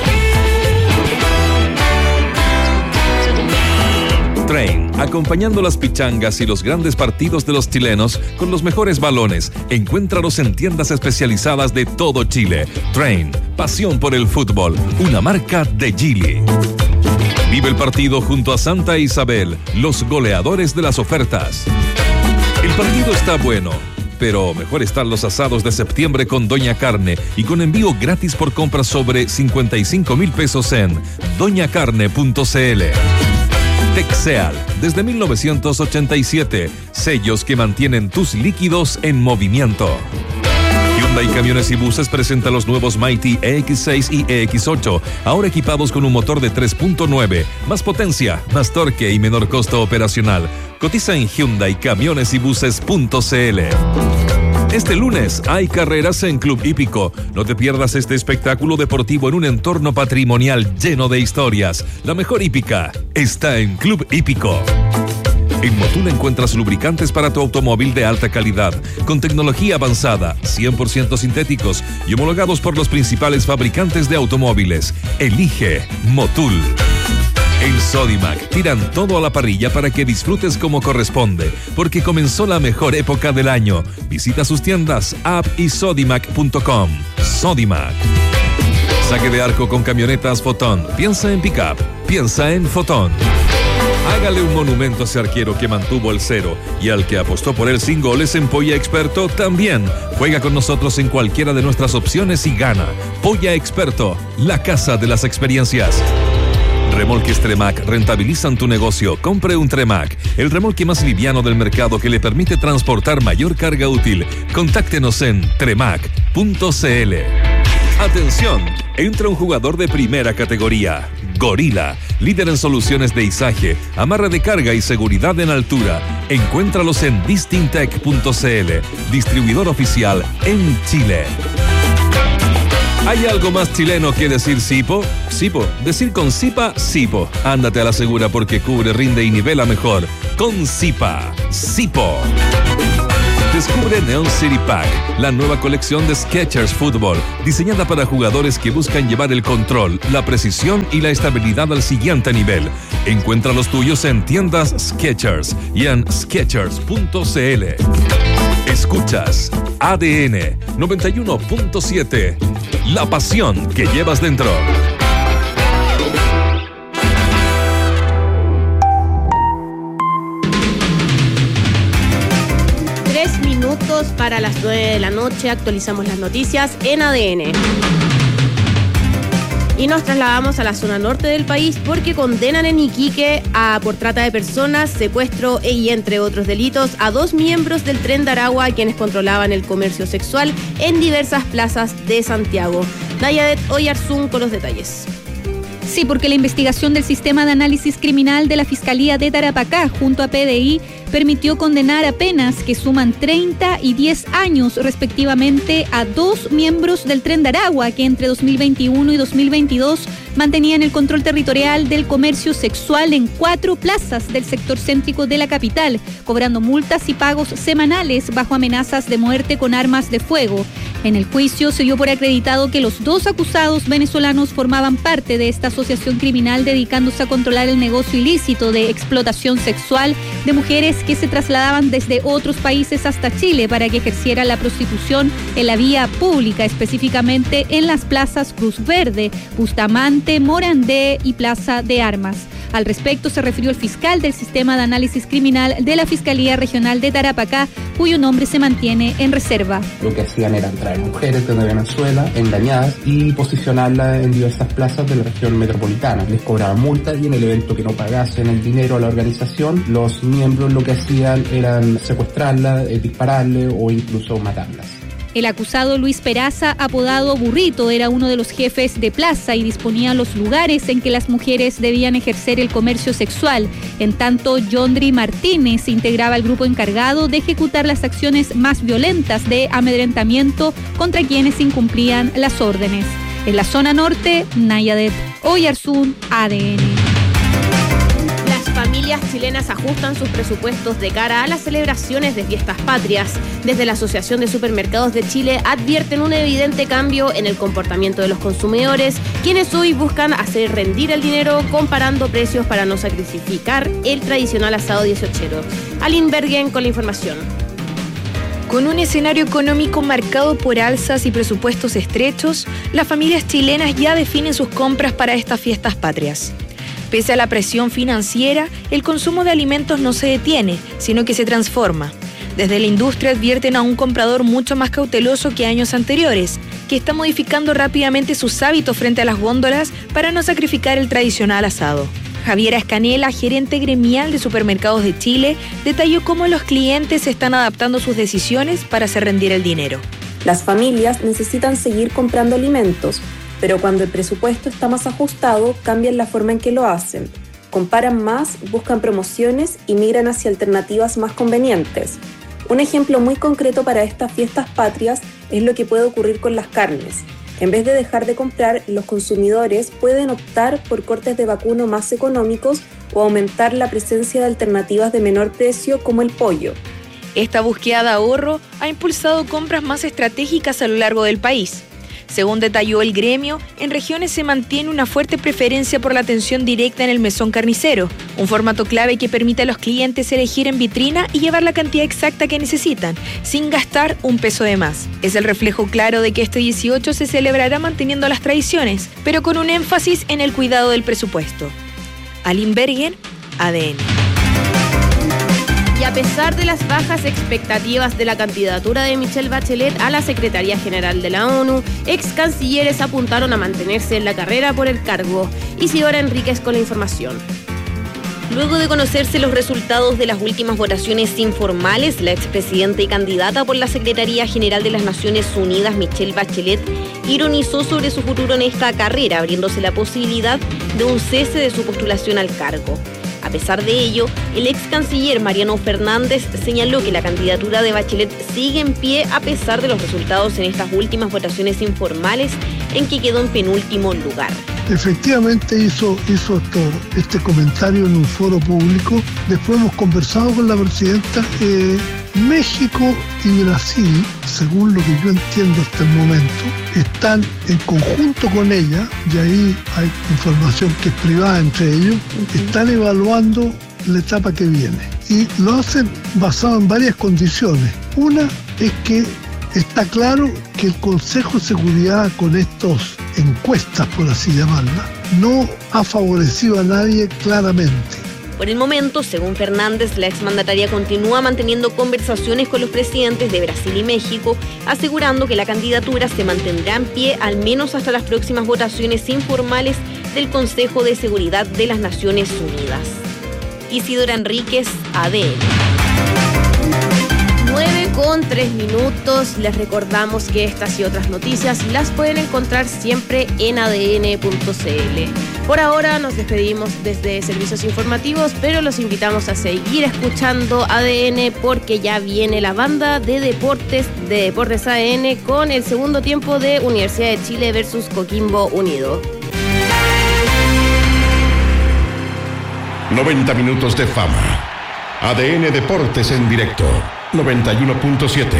Train, acompañando las pichangas y los grandes partidos de los chilenos con los mejores balones. Encuéntralos en tiendas especializadas de todo Chile. Train, pasión por el fútbol, una marca de Geely. Vive el partido junto a Santa Isabel, los goleadores de las ofertas. El partido está bueno, pero mejor están los asados de septiembre con Doña Carne y con envío gratis por compras sobre cincuenta y cinco mil pesos en doña carne punto c l. Texeal, desde mil novecientos ochenta y siete, sellos que mantienen tus líquidos en movimiento. Hyundai Camiones y Buses presenta los nuevos Mighty E X seis y E X ocho, ahora equipados con un motor de tres punto nueve, más potencia, más torque y menor costo operacional. Cotiza en hyundai camiones y buses punto c l. Este lunes hay carreras en Club Hípico. No te pierdas este espectáculo deportivo en un entorno patrimonial lleno de historias. La mejor hípica está en Club Hípico. En Motul encuentras lubricantes para tu automóvil de alta calidad, con tecnología avanzada, cien por ciento sintéticos y homologados por los principales fabricantes de automóviles. Elige Motul. En Sodimac tiran todo a la parrilla para que disfrutes como corresponde, porque comenzó la mejor época del año. Visita sus tiendas, app y sodimac punto com. Sodimac. Saque de arco con camionetas Fotón. Piensa en pick-up, piensa en Fotón. Hágale un monumento a ese arquero que mantuvo el cero y al que apostó por él sin goles en Polla Experto también. Juega con nosotros en cualquiera de nuestras opciones y gana. Polla Experto, la casa de las experiencias. Remolques Tremac rentabilizan tu negocio. Compre un Tremac, el remolque más liviano del mercado que le permite transportar mayor carga útil. Contáctenos en tremac punto cl. Atención, entra un jugador de primera categoría. Gorila, líder en soluciones de izaje, amarre de carga y seguridad en altura. Encuéntralos en distintec punto cl, distribuidor oficial en Chile. ¿Hay algo más chileno que decir Sipo? Sipo. Decir con Sipa, Sipo. Ándate a la segura porque cubre, rinde y nivela mejor. Con Sipa, Sipo. Descubre Neon City Pack, la nueva colección de Skechers Fútbol, diseñada para jugadores que buscan llevar el control, la precisión y la estabilidad al siguiente nivel. Encuentra los tuyos en tiendas Skechers y en skechers punto cl. Escuchas A D N noventa y uno punto siete, la pasión que llevas dentro. Tres minutos para las nueve de la noche, actualizamos las noticias en A D N. Y nos trasladamos a la zona norte del país porque condenan en Iquique a, por trata de personas, secuestro y entre otros delitos a dos miembros del Tren de Aragua quienes controlaban el comercio sexual en diversas plazas de Santiago. Nayadet Oyarzún con los detalles. Sí, porque la investigación del Sistema de Análisis Criminal de la Fiscalía de Tarapacá junto a P D I permitió condenar a penas que suman treinta y diez años respectivamente a dos miembros del Tren de Aragua que entre dos mil veintiuno y dos mil veintidós mantenían el control territorial del comercio sexual en cuatro plazas del sector céntrico de la capital, cobrando multas y pagos semanales bajo amenazas de muerte con armas de fuego. En el juicio se dio por acreditado que los dos acusados venezolanos formaban parte de esta asociación criminal dedicándose a controlar el negocio ilícito de explotación sexual de mujeres que se trasladaban desde otros países hasta Chile para que ejerciera la prostitución en la vía pública, específicamente en las plazas Cruz Verde, Bustamante, Morandé y Plaza de Armas. Al respecto se refirió el fiscal del Sistema de Análisis Criminal de la Fiscalía Regional de Tarapacá, cuyo nombre se mantiene en reserva. Lo que hacían era traer mujeres desde Venezuela engañadas y posicionarlas en diversas plazas de la región metropolitana. Les cobraban multas y en el evento que no pagasen el dinero a la organización, los miembros lo que hacían eran secuestrarlas, dispararles o incluso matarlas. El acusado Luis Peraza, apodado Burrito, era uno de los jefes de plaza y disponía los lugares en que las mujeres debían ejercer el comercio sexual. En tanto, Yondri Martínez integraba el grupo encargado de ejecutar las acciones más violentas de amedrentamiento contra quienes incumplían las órdenes. En la zona norte, Nayadet Oyarzún, A D N. Familias chilenas ajustan sus presupuestos de cara a las celebraciones de fiestas patrias. Desde la Asociación de Supermercados de Chile advierten un evidente cambio en el comportamiento de los consumidores, quienes hoy buscan hacer rendir el dinero comparando precios para no sacrificar el tradicional asado dieciochero. Aline Bergen con la información. Con un escenario económico marcado por alzas y presupuestos estrechos, las familias chilenas ya definen sus compras para estas fiestas patrias. Pese a la presión financiera, el consumo de alimentos no se detiene, sino que se transforma. Desde la industria advierten a un comprador mucho más cauteloso que años anteriores, que está modificando rápidamente sus hábitos frente a las góndolas para no sacrificar el tradicional asado. Javiera Escanela, gerente gremial de Supermercados de Chile, detalló cómo los clientes están adaptando sus decisiones para hacer rendir el dinero. Las familias necesitan seguir comprando alimentos, pero cuando el presupuesto está más ajustado, cambian la forma en que lo hacen. Comparan más, buscan promociones y migran hacia alternativas más convenientes. Un ejemplo muy concreto para estas fiestas patrias es lo que puede ocurrir con las carnes. En vez de dejar de comprar, los consumidores pueden optar por cortes de vacuno más económicos o aumentar la presencia de alternativas de menor precio como el pollo. Esta búsqueda de ahorro ha impulsado compras más estratégicas a lo largo del país. Según detalló el gremio, en regiones se mantiene una fuerte preferencia por la atención directa en el mesón carnicero, un formato clave que permite a los clientes elegir en vitrina y llevar la cantidad exacta que necesitan, sin gastar un peso de más. Es el reflejo claro de que este dieciocho se celebrará manteniendo las tradiciones, pero con un énfasis en el cuidado del presupuesto. Aline Bergen, A D N. Y a pesar de las bajas expectativas de la candidatura de Michelle Bachelet a la Secretaría General de la ONU, ex cancilleres apuntaron a mantenerse en la carrera por el cargo. Isidora Enríquez con la información. Luego de conocerse los resultados de las últimas votaciones informales, la expresidenta y candidata por la Secretaría General de las Naciones Unidas, Michelle Bachelet, ironizó sobre su futuro en esta carrera, abriéndose la posibilidad de un cese de su postulación al cargo. A pesar de ello, el ex canciller Mariano Fernández señaló que la candidatura de Bachelet sigue en pie a pesar de los resultados en estas últimas votaciones informales en que quedó en penúltimo lugar. Efectivamente hizo, hizo esto, este comentario en un foro público. Después hemos conversado con la presidenta. Eh, México y Brasil, según lo que yo entiendo hasta el momento, están en conjunto con ella, y ahí hay información que es privada entre ellos, están evaluando la etapa que viene. Y lo hacen basado en varias condiciones. Una es que está claro que el Consejo de Seguridad, con estas encuestas, por así llamarlas, no ha favorecido a nadie claramente. Por el momento, según Fernández, la exmandataria continúa manteniendo conversaciones con los presidentes de Brasil y México, asegurando que la candidatura se mantendrá en pie al menos hasta las próximas votaciones informales del Consejo de Seguridad de las Naciones Unidas. Isidora Enríquez, A D N. nueve con tres minutos. Les recordamos que estas y otras noticias las pueden encontrar siempre en A D N punto C L. Por ahora nos despedimos desde Servicios Informativos, pero los invitamos a seguir escuchando A D N porque ya viene la banda de deportes de Deportes A D N con el segundo tiempo de Universidad de Chile versus Coquimbo Unido. noventa minutos de fama. A D N Deportes en directo. noventa y uno punto siete.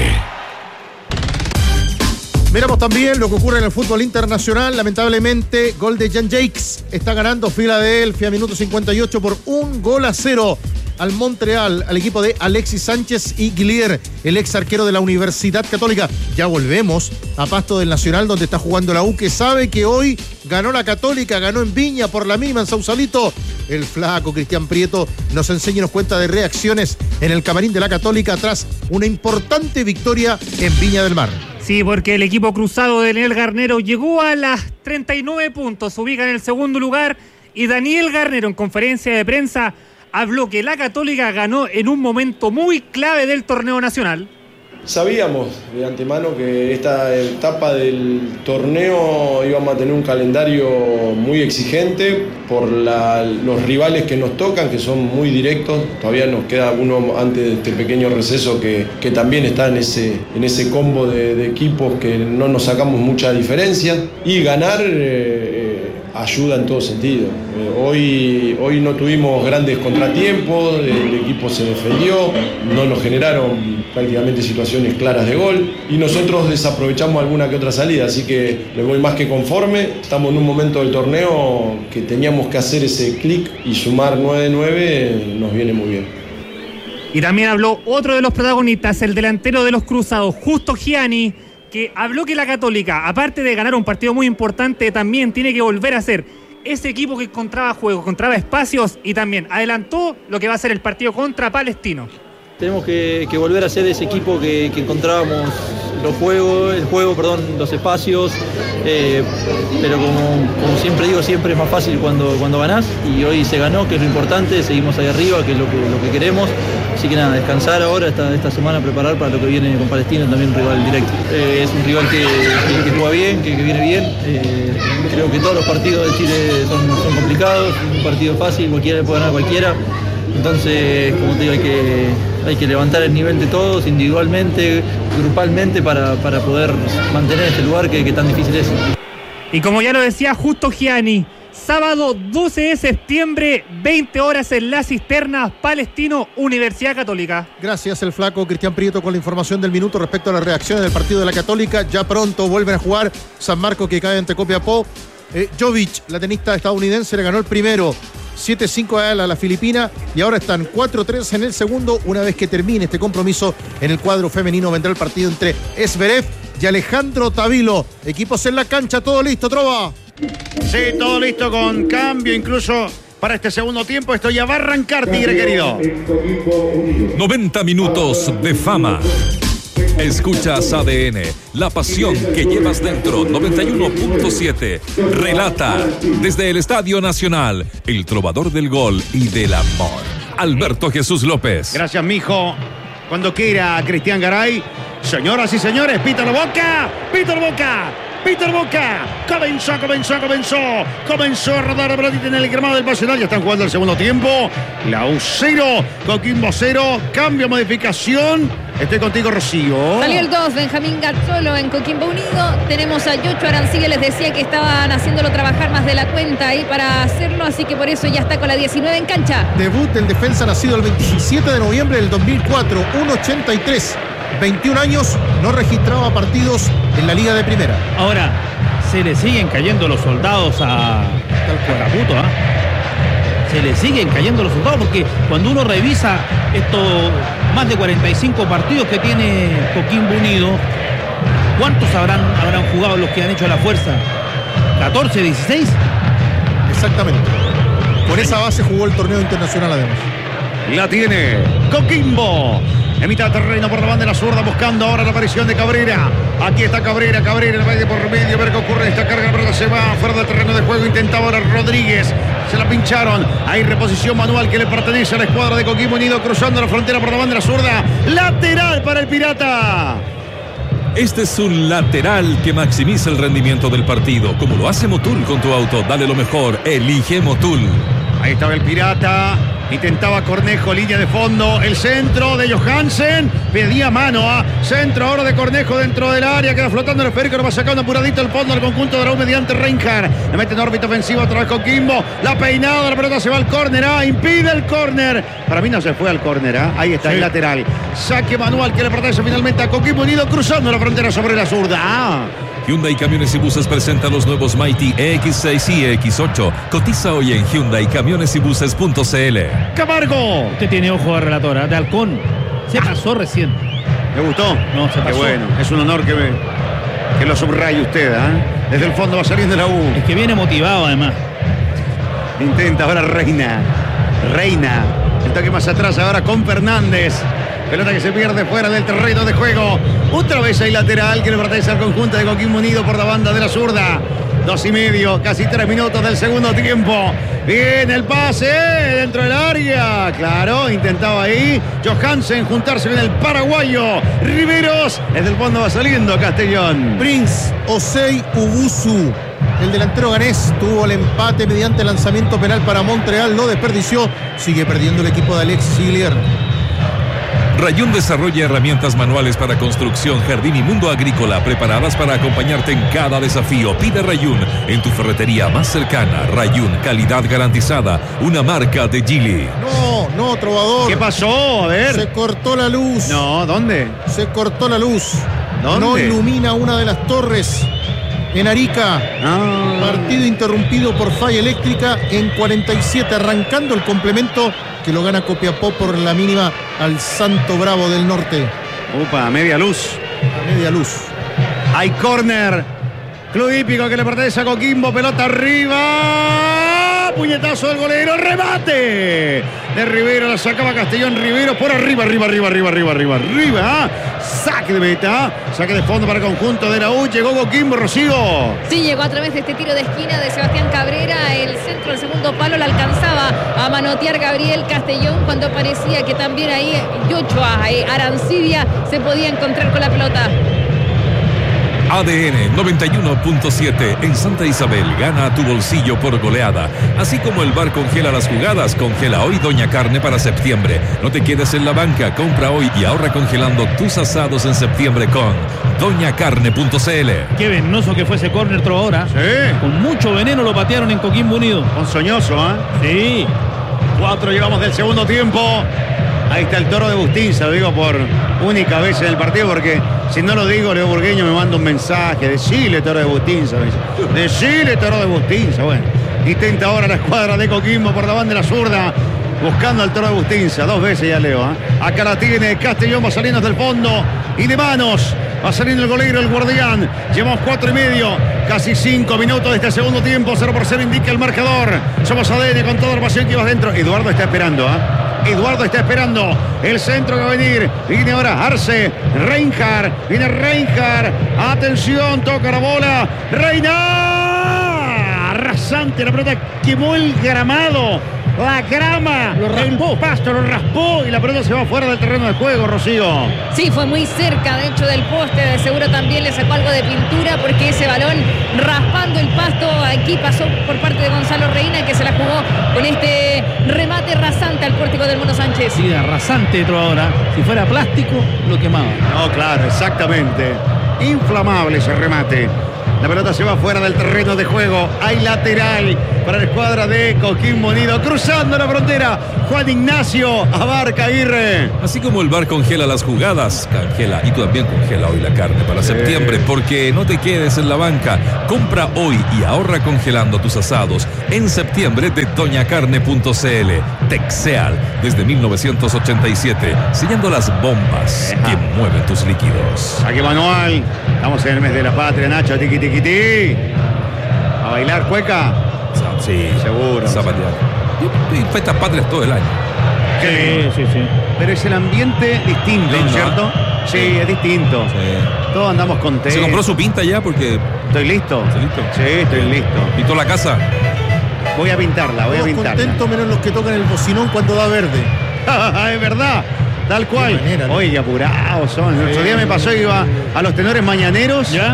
Miramos también lo que ocurre en el fútbol internacional. Lamentablemente, gol de Jan Jakes. Está ganando Filadelfia, minuto cincuenta y ocho, por un gol a cero al Montreal, al equipo de Alexis Sánchez y Guillier, el ex arquero de la Universidad Católica. Ya volvemos a Pasto del Nacional, donde está jugando la U, que sabe que hoy ganó la Católica, ganó en Viña por la misma, en Sausalito. El flaco Cristian Prieto nos enseña y nos cuenta de reacciones en el camarín de la Católica tras una importante victoria en Viña del Mar. Sí, porque el equipo cruzado de Daniel Garnero llegó a las treinta y nueve puntos, se ubica en el segundo lugar, y Daniel Garnero en conferencia de prensa habló que la Católica ganó en un momento muy clave del torneo nacional. Sabíamos de antemano que esta etapa del torneo íbamos a tener un calendario muy exigente por la, los rivales que nos tocan, que son muy directos. Todavía nos queda uno antes de este pequeño receso que, que también está en ese, en ese combo de, de equipos que no nos sacamos mucha diferencia. Y ganar eh, ayuda en todo sentido. Eh, hoy, hoy no tuvimos grandes contratiempos, el equipo se defendió, no nos generaron prácticamente situaciones claras de gol y nosotros desaprovechamos alguna que otra salida, así que me voy más que conforme. Estamos en un momento del torneo que teníamos que hacer ese clic y sumar nueve nueve nos viene muy bien. Y también habló otro de los protagonistas, el delantero de los Cruzados, Justo Gianni, que habló que la Católica, aparte de ganar un partido muy importante, también tiene que volver a ser ese equipo que encontraba juegos, encontraba espacios, y también adelantó lo que va a ser el partido contra Palestino. Tenemos que, que volver a ser ese equipo que, que encontrábamos los juegos, el juego, perdón, los espacios, eh, pero como, como siempre digo, siempre es más fácil cuando, cuando ganás, y hoy se ganó, que es lo importante, seguimos ahí arriba, que es lo que, lo que queremos, así que nada, descansar ahora esta, esta semana, preparar para lo que viene con Palestino, también un rival directo. Eh, es un rival que, que, que juega bien, que, que viene bien, eh, creo que todos los partidos de Chile son, son complicados, un partido fácil, cualquiera puede ganar a cualquiera. Entonces, como te digo, hay que, hay que levantar el nivel de todos, individualmente, grupalmente, para, para poder mantener este lugar que, que tan difícil es. Y como ya lo decía Justo Gianni, Sábado doce de septiembre, veinte horas en La Cisterna, Palestino, Universidad Católica. Gracias, el flaco Cristian Prieto, con la información del minuto respecto a las reacciones del partido de la Católica. Ya pronto vuelven a jugar San Marcos, que cae ante Copiapó. Eh, Jovic, la tenista estadounidense, le ganó el primero siete cinco a la Filipina y ahora están cuatro tres en el segundo. Una vez que termine este compromiso en el cuadro femenino, vendrá el partido entre Zverev y Alejandro Tavilo. Equipos en la cancha, todo listo, Trova. Sí, todo listo, con cambio incluso para este segundo tiempo. Esto ya va a arrancar, Tigre querido. noventa minutos de fama. Escuchas A D N, la pasión que llevas dentro. Noventa y uno punto siete. Relata desde el Estadio Nacional, el trovador del gol y del amor, Alberto Jesús López. Gracias, mijo. Cuando quiera, Cristian Garay. Señoras y señores, Pito la Boca, Pito la Boca, Pito la Boca. Comenzó, comenzó, comenzó. Comenzó a rodar la pelotita en el gramado del Nacional. Ya están jugando el segundo tiempo. La U cero, Coquimbo cero. Cambio, modificación. Estoy contigo, Rocío. Salió el dos, Benjamín Gazzolo en Coquimbo Unido. Tenemos a Yocho Arancibia, les decía que estaban haciéndolo trabajar más de la cuenta ahí para hacerlo, así que por eso ya está con la diecinueve en cancha. Debut del defensa nacido el veintisiete de noviembre del dos mil cuatro, uno ochenta y tres. veintiún años, no registraba partidos en la Liga de Primera. Ahora, se le siguen cayendo los soldados a, a Caputo, ¿ah? ¿eh? Se le siguen cayendo los soldados porque cuando uno revisa estos más de cuarenta y cinco partidos que tiene Coquimbo Unido, ¿cuántos habrán, habrán jugado los que han hecho la fuerza? ¿catorce, dieciséis? Exactamente. Por esa base jugó el torneo internacional además. La tiene Coquimbo. En mitad de terreno por la banda de la zurda, buscando ahora la aparición de Cabrera. Aquí está Cabrera, Cabrera, el baile por medio, ver qué ocurre. Esta carga, la pelota se va fuera del terreno de juego. Intentaba ahora Rodríguez. Se la pincharon. Hay reposición manual que le pertenece a la escuadra de Coquimbo Unido, cruzando la frontera por la banda de la zurda. Lateral para el Pirata. Este es un lateral que maximiza el rendimiento del partido, como lo hace Motul con tu auto. Dale lo mejor, elige Motul. Ahí estaba el Pirata. Intentaba Cornejo, línea de fondo, el centro de Johansen, pedía mano a centro ahora de Cornejo dentro del área, queda flotando el esférico, lo va sacando apuradito el fondo al conjunto de la U mediante Reinhardt, le mete en órbita ofensiva otra vez Coquimbo, la peinada, la pelota se va al córner, ah, impide el córner, para mí no se fue al córner, ah, ahí está sí. El lateral, saque manual que le pertenece finalmente a Coquimbo Unido, cruzando la frontera sobre la zurda, ah. Hyundai Camiones y Buses presenta los nuevos Mighty E X seis y E X ocho. Cotiza hoy en Hyundai Camiones y Buses punto c l. Camargo. Usted tiene ojo de relatora, de halcón. Se ah. pasó recién. ¿Le gustó? No, se pasó. Qué bueno, es un honor que, me, que lo subraye usted, ¿eh? Desde el fondo va saliendo la U. Es que viene motivado además. Intenta ahora Reina. Reina. El toque más atrás ahora con Fernández. Pelota que se pierde fuera del terreno de juego. Otra vez hay lateral que le pertenece al conjunto de Coquimbo Unido por la banda de la zurda. Dos y medio, casi tres minutos del segundo tiempo. Bien el pase dentro del área. Claro, intentaba ahí Johansen juntarse con el paraguayo Riveros. Desde el fondo va saliendo Castellón. Prince Osei Ubusu, el delantero ganés, tuvo el empate mediante lanzamiento penal para Montreal. Lo desperdició. Sigue perdiendo el equipo de Alexis Siglier. Rayún desarrolla herramientas manuales para construcción, jardín y mundo agrícola preparadas para acompañarte en cada desafío. Pide Rayún en tu ferretería más cercana. Rayún, calidad garantizada, una marca de Geely. No, no, trovador. ¿Qué pasó? A ver. Se cortó la luz. No, ¿dónde? Se cortó la luz. ¿Dónde? No ilumina una de las torres en Arica. Ah. Partido interrumpido por falla eléctrica en cuarenta y siete, arrancando el complemento que lo gana Copiapó por la mínima al Santo Bravo del Norte. Upa, media luz. A media luz. Hay córner. Club Hípico que le pertenece a Coquimbo. Pelota arriba. Puñetazo del golero. Remate de Rivero. La sacaba Castellón. Rivero por arriba, arriba, arriba, arriba, arriba, arriba, arriba. Saque de meta. Saque de fondo para el conjunto de la U. Llegó Coquimbo, Rocío. Sí, llegó a través de este tiro de esquina de Sebastián Cabrera. El centro, el segundo palo, la alcanzaba a manotear Gabriel Castellón cuando parecía que también ahí Yochoa eh, Arancibia se podía encontrar con la pelota. A D N noventa y uno punto siete en Santa Isabel gana a tu bolsillo por goleada. Así como el bar congela las jugadas, congela hoy Doña Carne para septiembre. No te quedes en la banca, compra hoy y ahorra congelando tus asados en septiembre con doña carne punto c l. Qué venenoso que fue ese córner ahora. Sí. Con mucho veneno lo patearon en Coquimbo Unido. Ponzoñoso, ¿eh? Sí. Cuatro llevamos del segundo tiempo. Ahí está el Toro de Bustinza, lo digo por única vez en el partido, porque si no lo digo, Leo Burgueño me manda un mensaje. Decile, Toro de Bustinza. Decile, Toro de Bustinza. Bueno, intenta ahora la escuadra de Coquimbo por la banda de la zurda, buscando al Toro de Bustinza. Dos veces ya Leo, ¿eh? Acá la tiene Castellón, va saliendo desde el fondo y de manos. Va saliendo el golero, el guardián. Llevamos cuatro y medio, casi cinco minutos de este segundo tiempo. Cero por cero indica el marcador. Somos A D N con toda la pasión que va adentro. Eduardo está esperando, ¿ah? ¿eh? Eduardo está esperando el centro que va a venir. Viene ahora Arce, Reinhardt. Viene Reinhardt. Atención, toca la bola. Reina. Rasante, la pelota quemó el gramado. La grama, lo raspó, el pasto lo raspó y la pelota se va fuera del terreno de juego, Rocío. Sí, fue muy cerca, de hecho, del poste. De seguro también le sacó algo de pintura, porque ese balón raspando el pasto aquí pasó por parte de Gonzalo Reina, que se la jugó con este remate rasante al pórtico del Mono Sánchez. Sí, rasante ahora. Si fuera plástico, lo quemaba. No, claro, exactamente. Inflamable ese remate. La pelota se va fuera del terreno de juego. Hay lateral para la escuadra de Coquimbo Unido. Cruzando la frontera, Juan Ignacio Abarca Aguirre. Así como el bar congela las jugadas, congela y tú también congela hoy la carne para Sí. septiembre, porque no te quedes en la banca. Compra hoy y ahorra congelando tus asados en septiembre de doña carne punto c l. Texeal, desde mil novecientos ochenta y siete, sellando las bombas Eja. que mueven tus líquidos. Saque manual. Estamos en el mes de la patria, Nacho. Tiqui, tiqui, tiqui. A bailar, cueca. Sí, seguro. Zapatear. Y, y fiestas patrias todo el año. Sí, sí, sí. Pero es el ambiente distinto, Lindo, ¿cierto? ¿eh? Sí, es distinto. Sí. Todos andamos contentos. ¿Se compró su pinta ya? Porque... ¿Estoy listo? ¿Estás listo? Sí, estoy listo. ¿Pintó la casa? Voy a pintarla, voy a Todos pintarla. contentos menos los que tocan el bocinón cuando da verde. Es verdad. Tal cual. Qué manera, ¿no? Oye, apurados son. El otro día me pasó, iba a los tenores mañaneros. ¿Ya?